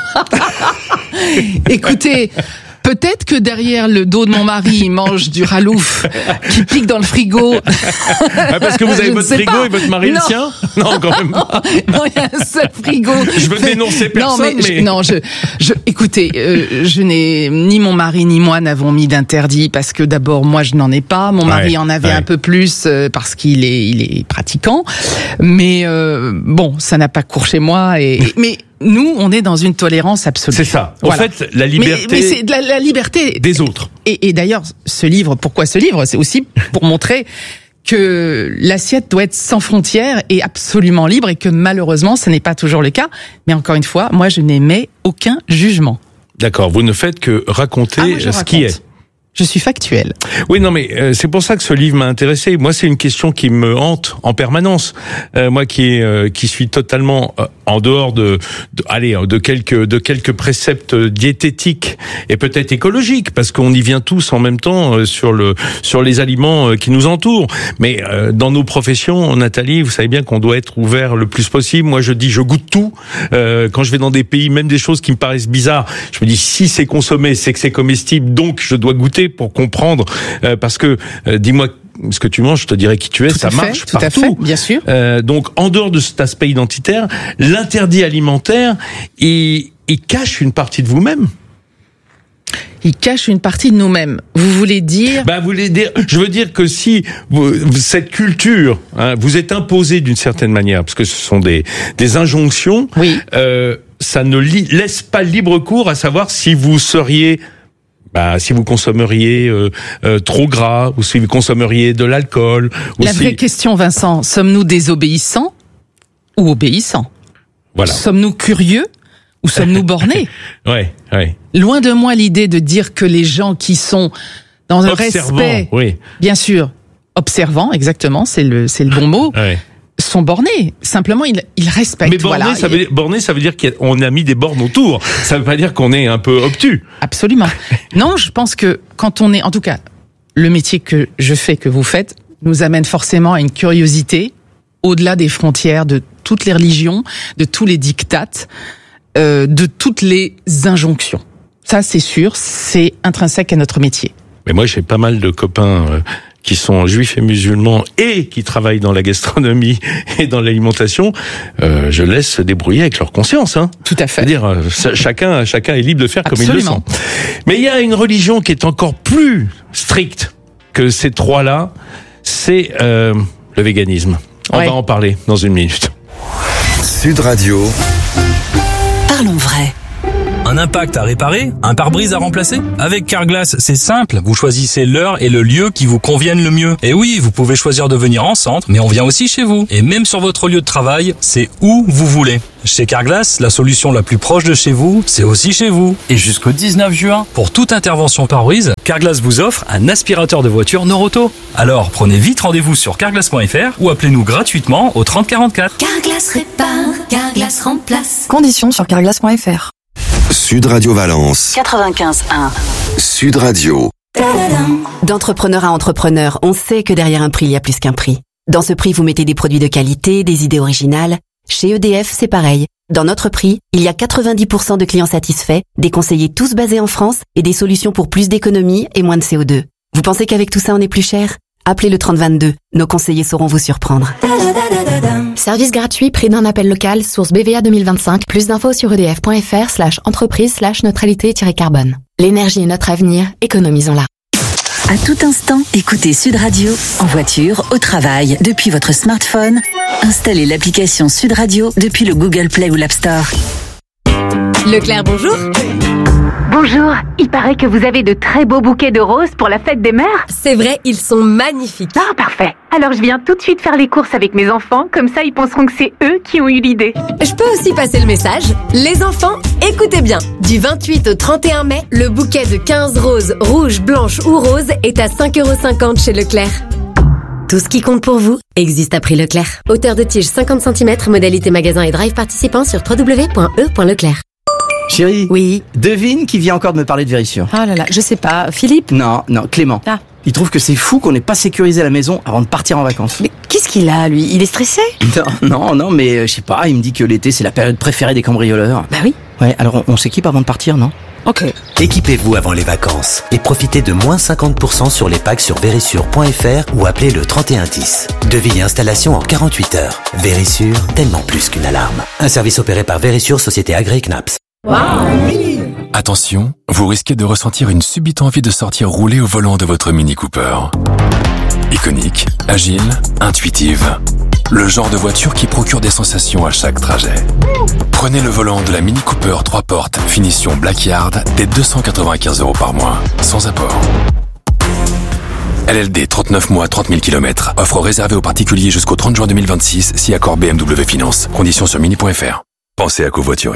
Écoutez, peut-être que derrière le dos de mon mari, il mange du ralouf qui pique dans le frigo.
Ah, parce que vous avez votre frigo
pas.
et votre mari
non.
le sien? Non, quand même pas.
Non, il y a un seul frigo.
Je veux dénoncer personne,
non, mais,
mais...
Je, non, je, je, écoutez, euh, je n'ai, ni mon mari ni moi n'avons mis d'interdit parce que d'abord, moi, je n'en ai pas. Mon mari
ouais,
en avait
ouais.
un peu plus euh, parce qu'il est, il est pratiquant. Mais, euh, bon, ça n'a pas cours chez moi et, et mais, nous, on est dans une tolérance absolue.
C'est ça. En
voilà.
fait, la liberté.
Mais, mais c'est de la, la liberté
des autres.
Et, et d'ailleurs, ce livre, pourquoi ce livre? C'est aussi pour montrer que l'assiette doit être sans frontières et absolument libre et que malheureusement, ce n'est pas toujours le cas. Mais encore une fois, moi, je n'émets aucun jugement.
D'accord, vous ne faites que raconter
Ah, moi, je
ce
raconte.
qui est.
Je suis factuelle.
Oui, non, mais euh, c'est pour ça que ce livre m'a intéressé. Moi, c'est une question qui me hante en permanence. Euh, moi, qui euh, qui suis totalement euh, en dehors de, de, allez, de quelques de quelques préceptes diététiques et peut-être écologiques, parce qu'on y vient tous en même temps euh, sur le sur les aliments euh, qui nous entourent. Mais euh, dans nos professions, Nathalie, vous savez bien qu'on doit être ouvert le plus possible. Moi, je dis, je goûte tout. Euh, quand je vais dans des pays, même des choses qui me paraissent bizarres, je me dis, si c'est consommé, c'est que c'est comestible, donc je dois goûter pour comprendre, euh, parce que euh, dis-moi ce que tu manges, je te dirais qui tu es,
Tout
ça
à fait,
marche
tout à
partout.
fait, bien sûr.
Euh, donc, en dehors de cet aspect identitaire, l'interdit alimentaire, il, il cache une partie de vous-même.
Il cache une partie de nous-mêmes. Vous voulez dire
Bah, vous voulez dire, je veux dire que si vous, cette culture, hein, vous êtes imposée d'une certaine manière, parce que ce sont des des injonctions.
Oui.
Euh, ça ne li- laisse pas libre cours à savoir si vous seriez Bah, si vous consommeriez euh, euh, trop gras, ou si vous consommeriez de l'alcool. Ou
La
si...
vraie question, Vincent, sommes-nous désobéissants ou obéissants ?
Voilà.
Sommes-nous curieux ou sommes-nous bornés ?
Ouais, ouais.
Loin de moi l'idée de dire que les gens qui sont dans un
Observant,
respect,
oui.
bien sûr, observants, exactement, c'est le c'est le bon mot.
Ouais.
Sont bornés. Simplement, ils, ils respectent.
Mais borné,
voilà.
ça veut dire, borné, ça veut dire qu'on a mis des bornes autour. Ça veut pas dire qu'on est un peu obtus.
Absolument. Non, je pense que quand on est, en tout cas, le métier que je fais, que vous faites, nous amène forcément à une curiosité au-delà des frontières de toutes les religions, de tous les dictats, euh, de toutes les injonctions. Ça, c'est sûr, c'est intrinsèque à notre métier.
Mais moi, j'ai pas mal de copains euh, qui sont juifs et musulmans et qui travaillent dans la gastronomie et dans l'alimentation. Euh, je laisse se débrouiller avec leur conscience. Hein.
Tout à fait.
C'est-à-dire, euh, ça, chacun, chacun est libre de faire
Absolument.
comme il le sent. Mais il y a une religion qui est encore plus stricte que ces trois-là, c'est euh, le véganisme. On
Ouais.
va en parler dans une minute.
Sud Radio.
Parlons vrai.
Un impact à réparer? Un pare-brise à remplacer? Avec Carglass, c'est simple. Vous choisissez l'heure et le lieu qui vous conviennent le mieux. Et oui, vous pouvez choisir de venir en centre, mais on vient aussi chez vous. Et même sur votre lieu de travail, c'est où vous voulez. Chez Carglass, la solution la plus proche de chez vous, c'est aussi chez vous. Et jusqu'au dix-neuf juin, pour toute intervention pare-brise, Carglass vous offre un aspirateur de voiture Noroto. Alors, prenez vite rendez-vous sur carglass point f r ou appelez-nous gratuitement au trente quarante-quatre.
Carglass répare, Carglass remplace.
Conditions sur carglass point f r.
Sud Radio Valence.
quatre-vingt-quinze un.
Sud Radio.
D'entrepreneur à entrepreneur, on sait que derrière un prix, il y a plus qu'un prix. Dans ce prix, vous mettez des produits de qualité, des idées originales. Chez E D F, c'est pareil. Dans notre prix, il y a quatre-vingt-dix pour cent de clients satisfaits, des conseillers tous basés en France et des solutions pour plus d'économie et moins de C O deux. Vous pensez qu'avec tout ça, on est plus cher ? Appelez le trente vingt-deux. Nos conseillers sauront vous surprendre.
Service gratuit, prix d'un appel local, source B V A deux mille vingt-cinq. Plus d'infos sur edf point f r slash entreprise slash neutralité-carbone. L'énergie est notre avenir, économisons-la.
À tout instant, écoutez Sud Radio, en voiture, au travail, depuis votre smartphone. Installez l'application Sud Radio depuis le Google Play ou l'App Store.
Leclerc, bonjour.
Bonjour, il paraît que vous avez de très beaux bouquets de roses pour la fête des mères.
C'est vrai, ils sont magnifiques.
Ah, parfait. Alors je viens tout de suite faire les courses avec mes enfants, comme ça ils penseront que c'est eux qui ont eu l'idée.
Je peux aussi passer le message. Les enfants, écoutez bien. Du vingt-huit au trente et un mai, le bouquet de quinze roses, rouges, blanches ou roses est à cinq euros cinquante chez Leclerc. Tout ce qui compte pour vous existe à prix Leclerc. Hauteur de tige cinquante centimètres, modalité magasin et drive participant sur w w w point e point leclerc.
Chérie.
Oui.
Devine qui vient encore de me parler de Vérissure.
Ah là là, je sais pas. Philippe ?
Non, non, Clément.
Ah.
Il trouve que c'est fou qu'on n'ait pas sécurisé la maison avant de partir en vacances.
Mais qu'est-ce qu'il a, lui ? Il est stressé ?
Non, non, non, mais euh, je sais pas, il me dit que l'été c'est la période préférée des cambrioleurs.
Bah oui.
Ouais, alors on, on s'équipe avant de partir, non ?
Ok.
Équipez-vous avant les vacances et profitez de moins cinquante pour cent sur les packs sur vérissure point f r ou appelez le trente et un dix. Devis et installation en quarante-huit heures. Vérissure, tellement plus qu'une alarme. Un service opéré par Vérissure, société agréée C N A P S.
Attention, vous risquez de ressentir une subite envie de sortir rouler au volant de votre Mini Cooper. Iconique, agile, intuitive. Le genre de voiture qui procure des sensations à chaque trajet. Prenez le volant de la Mini Cooper trois portes, finition Black Yard, dès deux cent quatre-vingt-quinze euros par mois, sans apport. L L D trente-neuf mois, trente mille kilomètres. Offre réservée aux particuliers jusqu'au trente juin deux mille vingt-six, si accord B M W Finance. Conditions sur mini point f r. Pensez à covoiturer.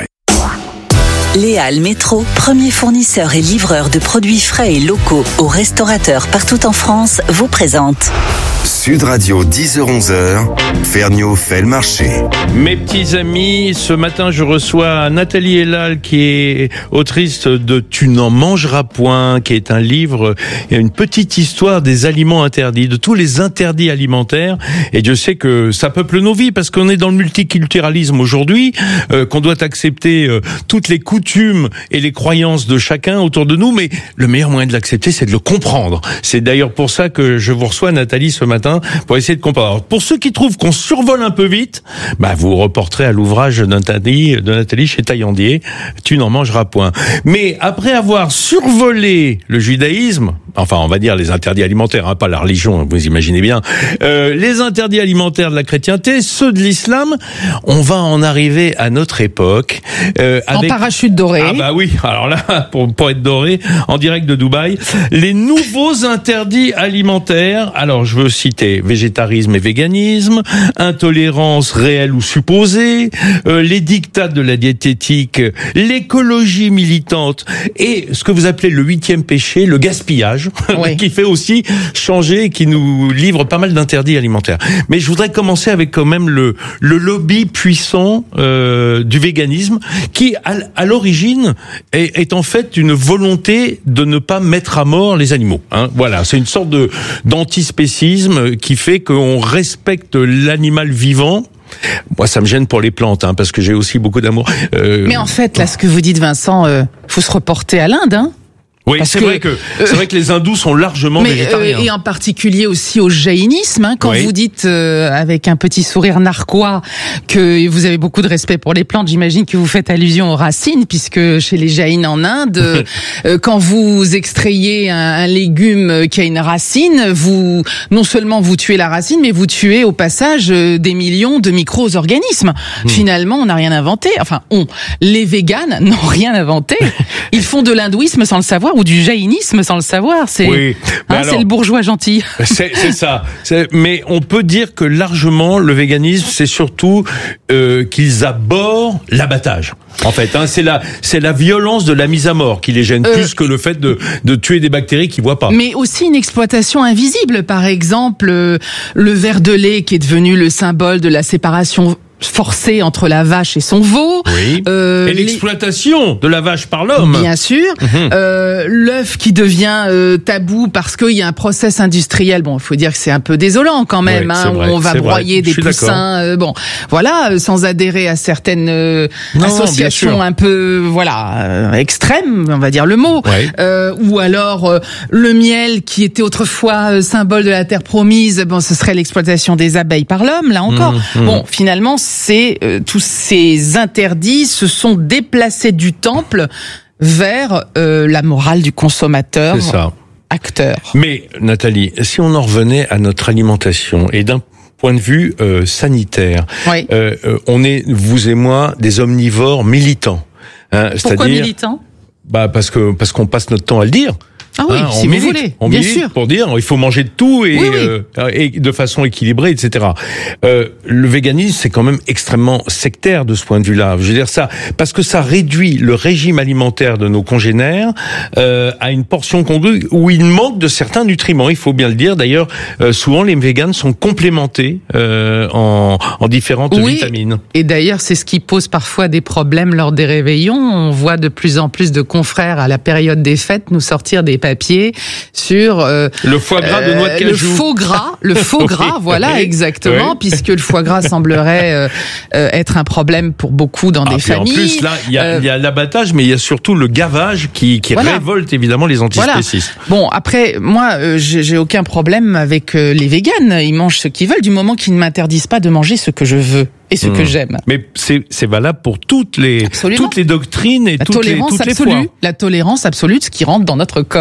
Léal Métro, premier fournisseur et livreur de produits frais et locaux aux restaurateurs partout en France, vous présente
Sud Radio, dix heures onze heures, Ferniaud fait le marché.
Mes petits amis, ce matin je reçois Nathalie Elal qui est autrice de Tu n'en mangeras point, qui est un livre, une petite histoire des aliments interdits, de tous les interdits alimentaires. Et je sais que ça peuple nos vies parce qu'on est dans le multiculturalisme aujourd'hui, euh, qu'on doit accepter euh, toutes les coutumes et les croyances de chacun autour de nous, mais le meilleur moyen de l'accepter, c'est de le comprendre. C'est d'ailleurs pour ça que je vous reçois, Nathalie, ce matin, pour essayer de comprendre. Alors, pour ceux qui trouvent qu'on survole un peu vite, bah, vous reporterez à l'ouvrage de Nathalie, de Nathalie chez Taillandier, Tu n'en mangeras point. Mais après avoir survolé le judaïsme, enfin, on va dire les interdits alimentaires, hein, pas la religion, vous imaginez bien, euh, les interdits alimentaires de la chrétienté, ceux de l'islam, on va en arriver à notre époque. Euh, avec...
En parachute doré.
Ah bah oui, alors là, pour, pour être doré, en direct de Dubaï, les nouveaux interdits alimentaires, alors je veux citer végétarisme et véganisme, intolérance réelle ou supposée, euh, les dictats de la diététique, l'écologie militante et ce que vous appelez le huitième péché, le gaspillage, oui. qui fait aussi changer et qui nous livre pas mal d'interdits alimentaires. Mais je voudrais commencer avec quand même le, le lobby puissant euh, du véganisme qui, à, à l'origine, est, est en fait une volonté de ne pas mettre à mort les animaux. Hein. Voilà, c'est une sorte de d'antispécisme qui fait qu'on respecte l'animal vivant. Moi, ça me gêne pour les plantes, hein, parce que j'ai aussi beaucoup d'amour. Euh...
Mais en fait, là, ce que vous dites, Vincent, euh, faut se reporter à l'Inde, hein.
Oui, c'est vrai que c'est vrai que les hindous sont largement
mais,
végétariens.
Euh, et en particulier aussi au jaïnisme, hein, quand oui. vous dites euh, avec un petit sourire narquois que vous avez beaucoup de respect pour les plantes, j'imagine que vous faites allusion aux racines, puisque chez les jaïns en Inde, euh, quand vous extrayez un, un légume qui a une racine, vous non seulement vous tuez la racine, mais vous tuez au passage des millions de micro-organismes. Mmh. Finalement, on n'a rien inventé. Enfin, on, les véganes n'ont rien inventé. Ils font de l'hindouisme sans le savoir, ou du jaïnisme sans le savoir. C'est,
oui,
hein, alors, c'est le bourgeois gentil.
C'est, c'est ça. C'est, mais on peut dire que largement, le véganisme, c'est surtout euh, qu'ils abhorrent l'abattage. En fait, hein, c'est la, c'est la violence de la mise à mort qui les gêne euh, plus que le fait de, de tuer des bactéries qu'ils voient pas.
Mais aussi une exploitation invisible. Par exemple, euh, le verre de lait qui est devenu le symbole de la séparation forcée entre la vache et son veau.
Oui. Euh, et l'exploitation les... de la vache par l'homme.
Bien sûr. Mmh. Euh, l'œuf qui devient euh, tabou parce qu'il y a un process industriel. Bon, il faut dire que c'est un peu désolant quand même, oui, hein, où on va broyer vrai. des poussins. Euh, bon, voilà, sans adhérer à certaines euh, non, associations un peu, voilà, euh, extrêmes, on va dire le mot. Oui. Euh, ou alors euh, le miel qui était autrefois euh, symbole de la terre promise. Bon, ce serait l'exploitation des abeilles par l'homme, là encore. Mmh, mmh. Bon, finalement, c'est euh, tous ces interdits se sont déplacés du temple vers euh, la morale du consommateur.
C'est ça.
Acteur.
Mais Nathalie, si on en revenait à notre alimentation et d'un point de vue euh, sanitaire, oui. euh, euh, on est, vous et moi, des omnivores militants.
Hein, Pourquoi c'est-à-dire, militants ?
Bah parce que parce qu'on passe notre temps à le dire.
Ah oui, hein, si vous milite, voulez,
on
bien
milite
sûr.
Pour dire, il faut manger de tout et,
oui, oui.
Euh, et de façon équilibrée, et cetera. Euh, le véganisme, c'est quand même extrêmement sectaire de ce point de vue-là. Je veux dire ça, parce que ça réduit le régime alimentaire de nos congénères euh, à une portion congrue où il manque de certains nutriments. Il faut bien le dire. D'ailleurs, euh, souvent les véganes sont complémentés euh, en, en différentes
oui.
vitamines.
Et d'ailleurs, c'est ce qui pose parfois des problèmes lors des réveillons. On voit de plus en plus de confrères à la période des fêtes nous sortir des papier sur euh,
le foie gras de noix de cajou.
Le faux gras, le faux gras, oui, voilà oui, exactement, oui. puisque le foie gras semblerait euh, euh, être un problème pour beaucoup dans ah, des familles.
En plus, là, il y a, euh, y a l'abattage, mais il y a surtout le gavage qui, qui voilà. révolte évidemment les antispécistes.
Voilà. Bon, après, moi, euh, j'ai, j'ai aucun problème avec euh, les véganes. Ils mangent ce qu'ils veulent, du moment qu'ils ne m'interdisent pas de manger ce que je veux. Et ce mmh. que j'aime.
Mais c'est, c'est valable pour toutes les,
Absolument.
toutes les doctrines et
la
toutes les, toutes
absolue,
les fois.
La tolérance absolue de ce qui rentre dans notre corps.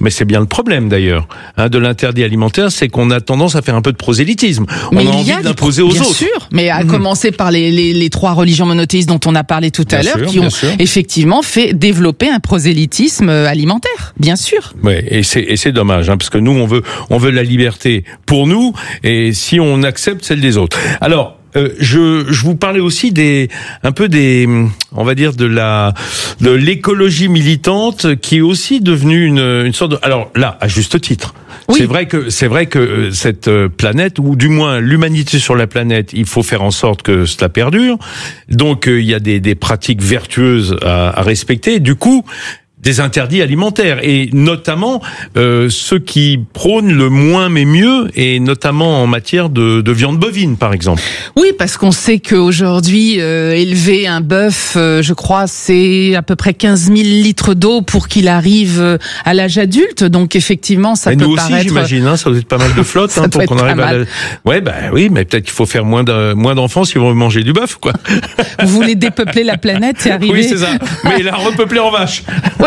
Mais c'est bien le problème d'ailleurs hein, de l'interdit alimentaire, c'est qu'on a tendance à faire un peu de prosélytisme.
Mais
on a
il
envie
y a
de l'imposer aux
bien
autres.
Bien sûr, mais à
mmh.
commencer par les, les, les trois religions monothéistes dont on a parlé tout à
bien
l'heure,
sûr,
qui ont
sûr.
effectivement fait développer un prosélytisme alimentaire, bien sûr.
Ouais, et c'est et c'est dommage, hein, parce que nous on veut on veut la liberté pour nous, et si on accepte celle des autres. Alors. Euh, je, je vous parlais aussi des, un peu des, on va dire de la, de l'écologie militante qui est aussi devenue une, une sorte de, alors là, à juste titre. Oui. C'est vrai que, c'est vrai que cette planète, ou du moins l'humanité sur la planète, il faut faire en sorte que cela perdure. Donc, euh, il y a des, des pratiques vertueuses à, à respecter. Du coup, des interdits alimentaires, et notamment euh, ceux qui prônent le moins mais mieux, et notamment en matière de, de viande bovine, par exemple.
Oui, parce qu'on sait qu'aujourd'hui, euh, élever un bœuf, euh, je crois, c'est à peu près quinze mille litres d'eau pour qu'il arrive à l'âge adulte. Donc effectivement, ça
et
peut
nous
paraître...
aussi, j'imagine, hein, ça doit être pas mal de flotte hein, pour qu'on arrive à... La... Ouais, bah oui, mais peut-être qu'il faut faire moins de, moins d'enfants si on veut manger du bœuf, quoi.
Vous voulez dépeupler la planète et arriver...
Oui, c'est ça. Mais la repeupler en vache.
Oui,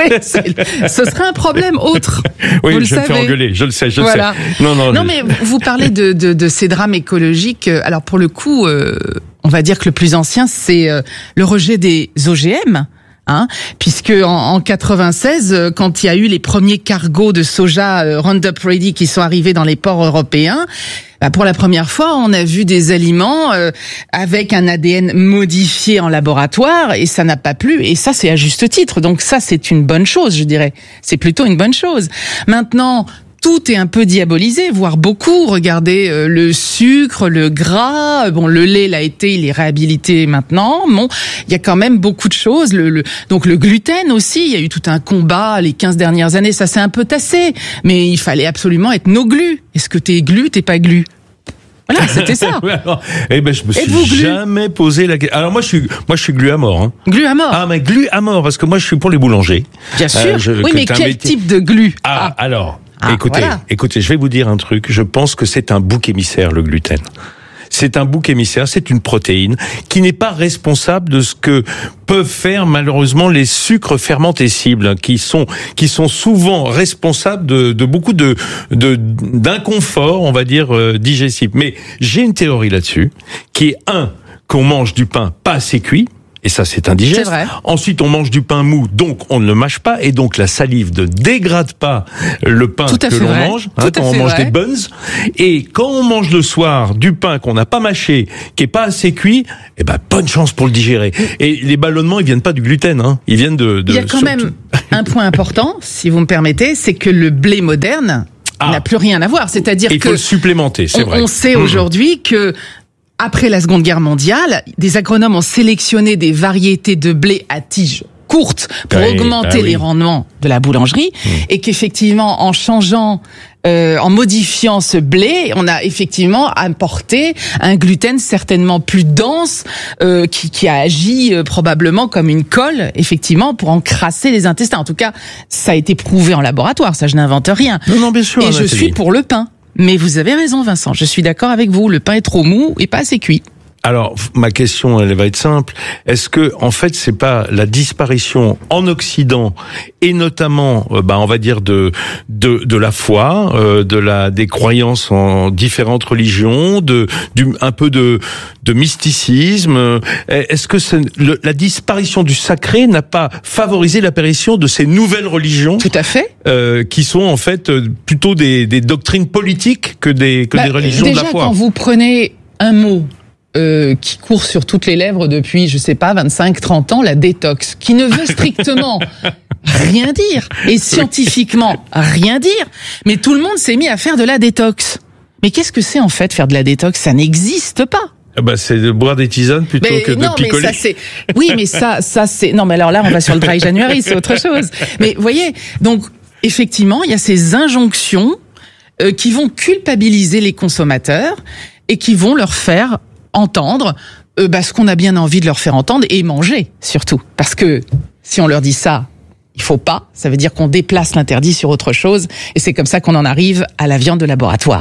ce serait un problème autre.
Oui,
vous
je
le
me fais engueuler, je le sais, je
voilà.
le sais. Non, non,
non
je...
mais vous parlez de, de, de ces drames écologiques. Alors pour le coup, euh, on va dire que le plus ancien, c'est euh, le rejet des O G M. Hein, puisque en, en quatre-vingt-seize, quand il y a eu les premiers cargos de soja euh, Roundup Ready qui sont arrivés dans les ports européens, bah pour la première fois, on a vu des aliments euh, avec un A D N modifié en laboratoire, et ça n'a pas plu. Et ça, c'est à juste titre. Donc ça, c'est une bonne chose, je dirais. C'est plutôt une bonne chose. Maintenant, tout est un peu diabolisé, voire beaucoup. Regardez euh, le sucre, le gras. Bon, le lait l'a été, il est réhabilité maintenant. Bon, il y a quand même beaucoup de choses. Le, le, donc le gluten aussi, il y a eu tout un combat les quinze dernières années. Ça s'est un peu tassé, mais il fallait absolument être no glu. Est-ce que t'es glu, t'es pas glu? Voilà, c'était ça.
Alors, eh ben, je me suis jamais posé la question. Alors moi, je suis, moi, je suis glu à mort. Hein.
Glu à mort.
Ah, mais glu à mort, parce que moi, je suis pour les boulangers.
Bien sûr. Euh, je, oui, mais quel métier... type de glu?
Ah, ah. alors.
Ah,
écoutez,
voilà.
écoutez, je vais vous dire un truc. Je pense que c'est un bouc émissaire, le gluten. C'est un bouc émissaire, c'est une protéine qui n'est pas responsable de ce que peuvent faire malheureusement les sucres fermentescibles, qui sont qui sont souvent responsables de, de beaucoup de de d'inconfort, on va dire euh, digestif. Mais j'ai une théorie là-dessus, qui est un qu'on mange du pain pas assez cuit. Et ça, c'est indigeste.
C'est vrai.
Ensuite, on mange du pain mou, donc on ne le mâche pas, et donc la salive ne dégrade pas le pain que l'on
vrai.
mange, hein, quand on mange
vrai.
des buns. Et quand on mange le soir du pain qu'on n'a pas mâché, qui est pas assez cuit, eh ben bonne chance pour le digérer. Et les ballonnements, ils viennent pas du gluten, hein, ils viennent de. de
Il y a quand
surtout...
même un point important, si vous me permettez, c'est que le blé moderne ah. n'a plus rien à voir. C'est-à-dire
il
que
faut le supplémenter, c'est
on,
vrai.
On sait mmh. aujourd'hui que après la Seconde Guerre mondiale, des agronomes ont sélectionné des variétés de blé à tiges courtes pour
oui,
augmenter
bah oui.
les rendements de la boulangerie, mmh. et qu'effectivement, en changeant, euh, en modifiant ce blé, on a effectivement apporté un gluten certainement plus dense, euh, qui, qui a agi euh, probablement comme une colle, effectivement, pour encrasser les intestins. En tout cas, ça a été prouvé en laboratoire, ça je n'invente rien.
Non, non, bien sûr.
Et je
Nathalie.
suis pour le pain. Mais vous avez raison, Vincent. Je suis d'accord avec vous. Le pain est trop mou et pas assez cuit.
Alors, ma question, elle va être simple. Est-ce que, en fait, c'est pas la disparition en Occident, et notamment, euh, bah, on va dire de de de la foi, euh, de la des croyances en différentes religions, de du un peu de de mysticisme. Est-ce que c'est, le, la disparition du sacré n'a pas favorisé l'apparition de ces nouvelles religions?
Tout à fait.
Euh, qui sont en fait plutôt des des doctrines politiques que des que
bah,
des religions
déjà,
de la foi.
Quand vous prenez un mot Euh, qui court sur toutes les lèvres depuis, je sais pas, vingt-cinq, trente ans, la détox, qui ne veut strictement rien dire, et scientifiquement rien dire, mais tout le monde s'est mis à faire de la détox. Mais qu'est-ce que c'est en fait faire de la détox? Ça n'existe pas.
Ah bah c'est de boire des tisanes plutôt
mais
que de
non,
picoler.
Mais ça, c'est... Oui, mais ça, ça c'est... Non, mais alors là, on va sur le dry January, c'est autre chose. Mais vous voyez, donc effectivement, il y a ces injonctions euh, qui vont culpabiliser les consommateurs et qui vont leur faire entendre euh, bah, ce qu'on a bien envie de leur faire entendre, et manger surtout. Parce que si on leur dit ça, il faut pas, ça veut dire qu'on déplace l'interdit sur autre chose, et c'est comme ça qu'on en arrive à la viande de laboratoire.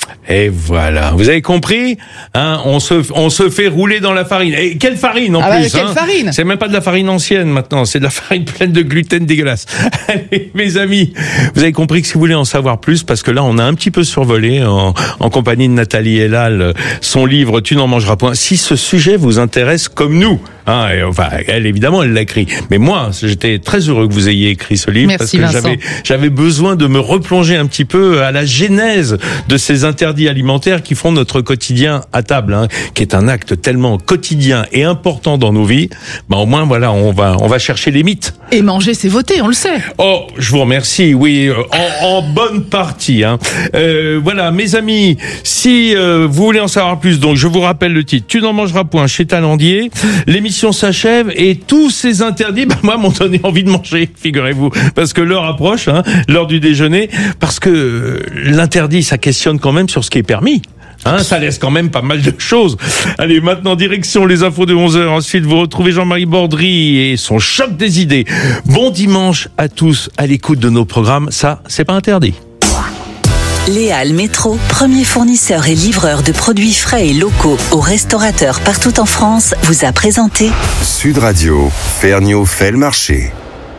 Et voilà, vous avez compris, hein, on se on se fait rouler dans la farine. Et quelle farine en
ah
plus,
bah, quelle
hein
farine.
C'est même pas de la farine ancienne maintenant, c'est de la farine pleine de gluten dégueulasse. Allez, mes amis, vous avez compris que si vous voulez en savoir plus, parce que là on a un petit peu survolé en, en compagnie de Nathalie Elal son livre Tu n'en mangeras point. Si ce sujet vous intéresse comme nous, hein, et enfin elle évidemment elle l'a écrit, mais moi j'étais très heureux que vous ayez écrit ce livre.
Merci,
parce que
Vincent.
j'avais j'avais besoin de me replonger un petit peu à la genèse de ces interdits alimentaires qui font notre quotidien à table, hein, qui est un acte tellement quotidien et important dans nos vies. Ben au moins voilà, on va on va chercher les mythes.
Et manger, c'est voter, on le sait.
Oh, je vous remercie. Oui, en, en bonne partie. Hein. Euh, voilà, mes amis, si euh, vous voulez en savoir plus, donc je vous rappelle le titre. Tu n'en mangeras point chez Talandier. L'émission s'achève et tous ces interdits, ben moi, m'ont donné envie de manger, figurez-vous, parce que l'heure approche, hein, l'heure du déjeuner, parce que euh, l'interdit, ça questionne quand même sur ce qui est permis. Hein, ça laisse quand même pas mal de choses. Allez, maintenant, direction les infos de onze heures. Ensuite, vous retrouvez Jean-Marie Bordry et son choc des idées. Bon dimanche à tous à l'écoute de nos programmes. Ça, c'est pas interdit.
Léal Métro, premier fournisseur et livreur de produits frais et locaux aux restaurateurs partout en France, vous a présenté
Sud Radio, Ferniaud fait le marché.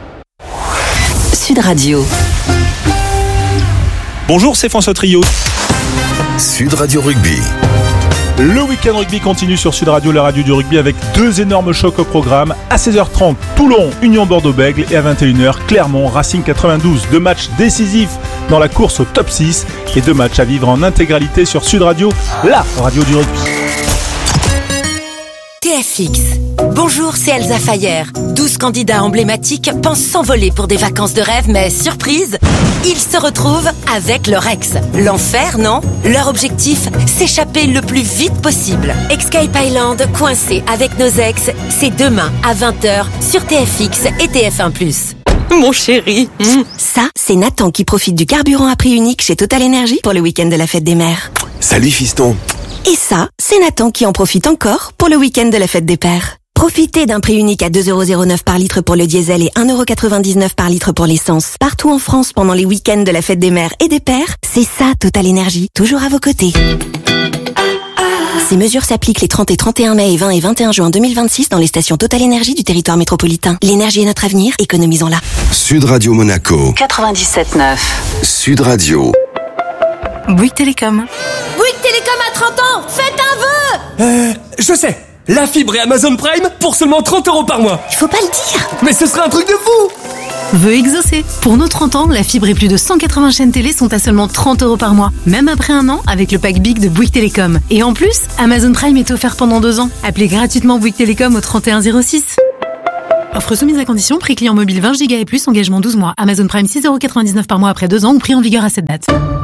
Sud Radio.
Bonjour, c'est François Trio.
Sud Radio Rugby.
Le week-end rugby continue sur Sud Radio, la radio du rugby, avec deux énormes chocs au programme. À seize heures trente, Toulon, Union Bordeaux-Bègles, et à vingt et une heures, Clermont, Racing quatre-vingt-douze. Deux matchs décisifs dans la course au top six et deux matchs à vivre en intégralité sur Sud Radio, la radio du rugby.
T F X. Bonjour, c'est Elsa Fayer. douze candidats emblématiques pensent s'envoler pour des vacances de rêve, mais surprise, ils se retrouvent avec leur ex. L'enfer, non? Leur objectif, s'échapper le plus vite possible. Escape Island, coincé avec nos ex, c'est demain à vingt heures sur T F X et T F un plus. Mon chéri. Mmh. Ça, c'est Nathan qui profite du carburant à prix unique chez Total Energy pour le week-end de la fête des mères.
Salut fiston.
Et ça, c'est Nathan qui en profite encore pour le week-end de la fête des pères. Profitez d'un prix unique à deux euros zéro neuf par litre pour le diesel et un euro quatre-vingt-dix-neuf par litre pour l'essence. Partout en France pendant les week-ends de la fête des mères et des pères, c'est ça Total Energy, toujours à vos côtés. Ces mesures s'appliquent les trente et trente et un mai et vingt et vingt et un juin deux mille vingt-six dans les stations Total Energy du territoire métropolitain. L'énergie est notre avenir, économisons-la.
Sud Radio Monaco.
quatre-vingt-dix-sept neuf.
Sud Radio.
Bouygues Télécom.
Bouygues Télécom à trente ans, faites un vœu.
Euh, je sais. La fibre et Amazon Prime pour seulement trente euros par mois.
Il faut pas le dire.
Mais ce serait un truc de fou.
Vœu exaucé. Pour nos trente ans, la fibre et plus de cent quatre-vingts chaînes télé sont à seulement trente euros par mois. Même après un an, avec le pack Big de Bouygues Télécom. Et en plus, Amazon Prime est offert pendant deux ans. Appelez gratuitement Bouygues Télécom au trente et un zéro six. Offre soumise à condition, prix client mobile vingt gigas et plus, engagement douze mois. Amazon Prime six euros quatre-vingt-dix-neuf par mois après deux ans ou prix en vigueur à cette date.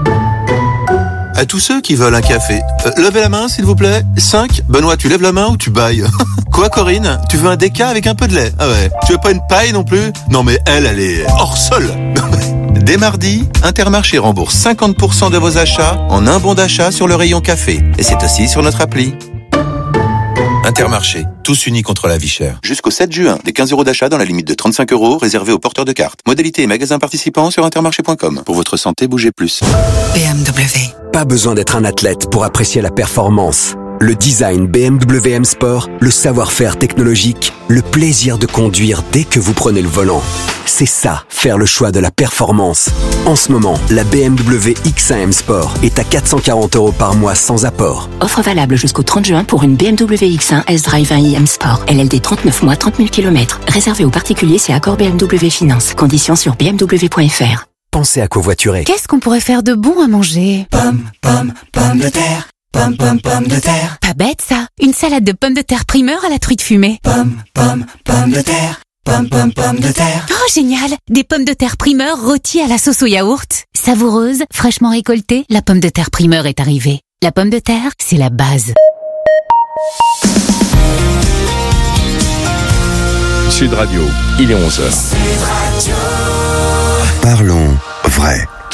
À tous ceux qui veulent un café, euh, levez la main s'il vous plaît. cinq. Benoît, tu lèves la main ou tu bailles? Quoi Corinne? Tu veux un déca avec un peu de lait? Ah ouais. Tu veux pas une paille non plus? Non mais elle, elle est hors sol. Dès mardi, Intermarché rembourse cinquante pour cent de vos achats en un bon d'achat sur le rayon café. Et c'est aussi sur notre appli. Intermarché, tous unis contre la vie chère. Jusqu'au sept juin, des quinze euros d'achat dans la limite de trente-cinq euros réservés aux porteurs de cartes. Modalité et magasins participants sur intermarché point com. Pour votre santé, bougez plus.
B M W.
Pas besoin d'être un athlète pour apprécier la performance. Le design B M W M Sport, le savoir-faire technologique, le plaisir de conduire dès que vous prenez le volant. C'est ça, faire le choix de la performance. En ce moment, la B M W X un M Sport est à quatre cent quarante euros par mois sans apport.
Offre valable jusqu'au trente juin pour une B M W X un S-Drive un i M Sport. L L D trente-neuf mois, trente mille kilomètres. Réservé aux particuliers, c'est accord B M W Finance. Conditions sur b m w point f r.
Pensez à covoiturer.
Qu'est-ce qu'on pourrait faire de bon à manger?
Pomme, pomme, pomme de terre. Pomme, pomme, pomme de terre.
Pas bête ça. Une salade de pommes de terre primeur à la truite fumée.
Pomme, pomme, pomme de terre. Pomme, pomme, pomme de terre.
Oh génial. Des pommes de terre primeur rôties à la sauce au yaourt. Savoureuse, fraîchement récoltée, la pomme de terre primeur est arrivée. La pomme de terre, c'est la base.
Sud Radio, il est onze heures.
Parlons vrai.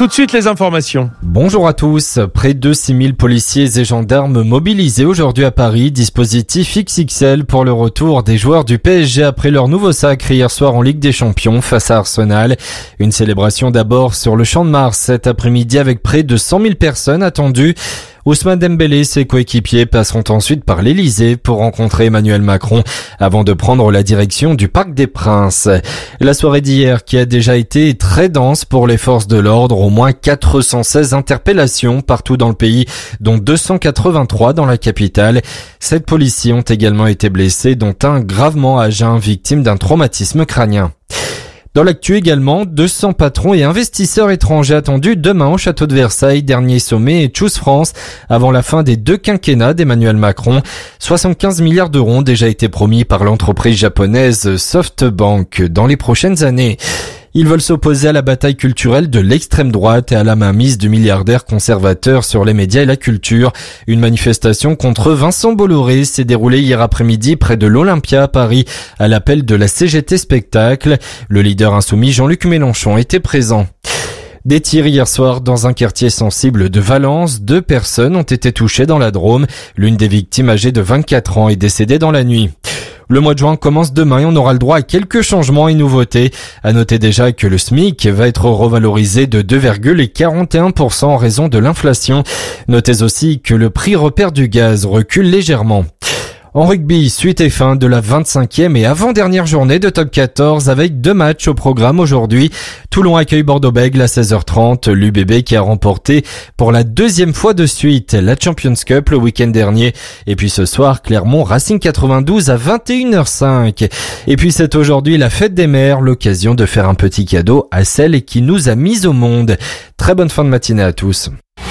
Tout de suite les informations.
Bonjour à tous. Près de six mille policiers et gendarmes mobilisés aujourd'hui à Paris. Dispositif X X L pour le retour des joueurs du P S G après leur nouveau sacre hier soir en Ligue des Champions face à Arsenal. Une célébration d'abord sur le Champ de Mars cet après-midi avec près de cent mille personnes attendues. Ousmane Dembélé et ses coéquipiers passeront ensuite par l'Elysée pour rencontrer Emmanuel Macron avant de prendre la direction du Parc des Princes. La soirée d'hier qui a déjà été très dense pour les forces de l'ordre, au moins quatre cent seize interpellations partout dans le pays, dont deux cent quatre-vingt-trois dans la capitale. Sept policiers ont également été blessés, dont un gravement à jeun, victime d'un traumatisme crânien. Dans l'actu également, deux cents patrons et investisseurs étrangers attendus demain au château de Versailles, dernier sommet et Choose France, avant la fin des deux quinquennats d'Emmanuel Macron. soixante-quinze milliards d'euros ont déjà été promis par l'entreprise japonaise SoftBank dans les prochaines années. Ils veulent s'opposer à la bataille culturelle de l'extrême droite et à la mainmise du milliardaire conservateur sur les médias et la culture. Une manifestation contre Vincent Bolloré s'est déroulée hier après-midi près de l'Olympia à Paris à l'appel de la C G T Spectacle. Le leader insoumis Jean-Luc Mélenchon était présent. Des tirs hier soir dans un quartier sensible de Valence. Deux personnes ont été touchées dans la Drôme. L'une des victimes, âgée de vingt-quatre ans, est décédée dans la nuit. Le mois de juin commence demain et on aura le droit à quelques changements et nouveautés. À noter déjà que le SMIC va être revalorisé de deux virgule quarante et un pour cent en raison de l'inflation. Notez aussi que le prix repère du gaz recule légèrement. En rugby, suite et fin de la vingt-cinquième et avant-dernière journée de top quatorze avec deux matchs au programme aujourd'hui. Toulon accueille Bordeaux-Bègles à seize heures trente. L'U B B qui a remporté pour la deuxième fois de suite la Champions Cup le week-end dernier. Et puis ce soir, Clermont Racing quatre-vingt-douze à vingt et une heures cinq. Et puis c'est aujourd'hui la fête des mères, l'occasion de faire un petit cadeau à celle qui nous a mis au monde. Très bonne fin de matinée à tous.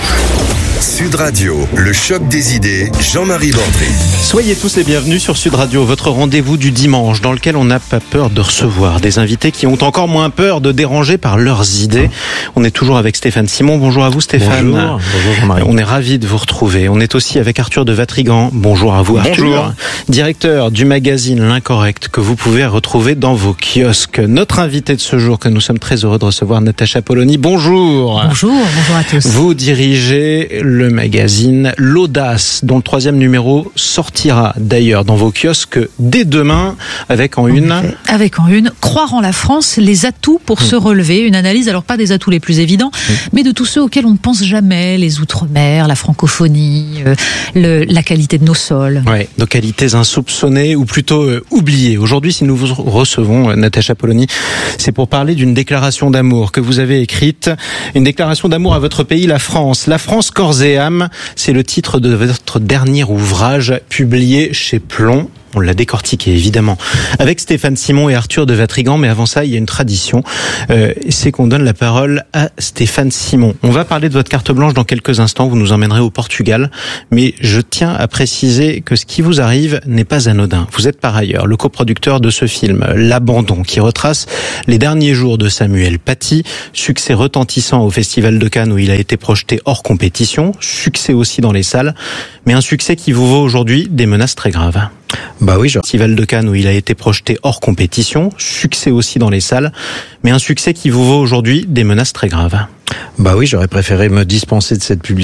Sud Radio, le choc des idées, Jean-Marie Landry.
Soyez tous les bienvenus sur Sud Radio, votre rendez-vous du dimanche dans lequel on n'a pas peur de recevoir des invités qui ont encore moins peur de déranger par leurs idées. On est toujours avec Stéphane Simon. Bonjour à vous Stéphane.
Bonjour, bonjour Jean-Marie.
On est ravis de vous retrouver. On est aussi avec Arthur de Vatrigan. Bonjour à vous Arthur.
Bonjour.
Directeur du magazine L'Incorrect que vous pouvez retrouver dans vos kiosques. Notre invité de ce jour que nous sommes très heureux de recevoir, Natacha Polony. Bonjour.
Bonjour, bonjour à tous.
Vous dirigez le magazine L'Audace, dont le troisième numéro sortira d'ailleurs dans vos kiosques dès demain, avec en une...
En avec en une, croire en la France, les atouts pour mmh. se relever. Une analyse, alors pas des atouts les plus évidents, mmh. mais de tous ceux auxquels on ne pense jamais, les outre-mer, la francophonie, euh, le, la qualité de nos sols.
Oui, nos qualités insoupçonnées, ou plutôt euh, oubliées. Aujourd'hui, si nous vous recevons, euh, Natacha Polony, c'est pour parler d'une déclaration d'amour que vous avez écrite, une déclaration d'amour à votre pays, la France. La France corps et âme, c'est le titre de votre dernier ouvrage publié chez Plomb. On l'a décortiqué évidemment avec Stéphane Simon et Arthur de Vatrigan, mais avant ça il y a une tradition, euh, c'est qu'on donne la parole à Stéphane Simon. On va parler de votre carte blanche dans quelques instants, vous nous emmènerez au Portugal, mais je tiens à préciser que ce qui vous arrive n'est pas anodin. Vous êtes par ailleurs le coproducteur de ce film L'Abandon, qui retrace les derniers jours de Samuel Paty, succès retentissant au Festival de Cannes où il a été projeté hors compétition, succès aussi dans les salles, mais un succès qui vous vaut aujourd'hui des menaces très graves.
Bah oui, genre.
Festival de Cannes où il a été projeté hors compétition, succès aussi dans les salles, mais un succès qui vous vaut aujourd'hui des menaces très graves.
Bah oui, j'aurais préféré me dispenser de cette publicité.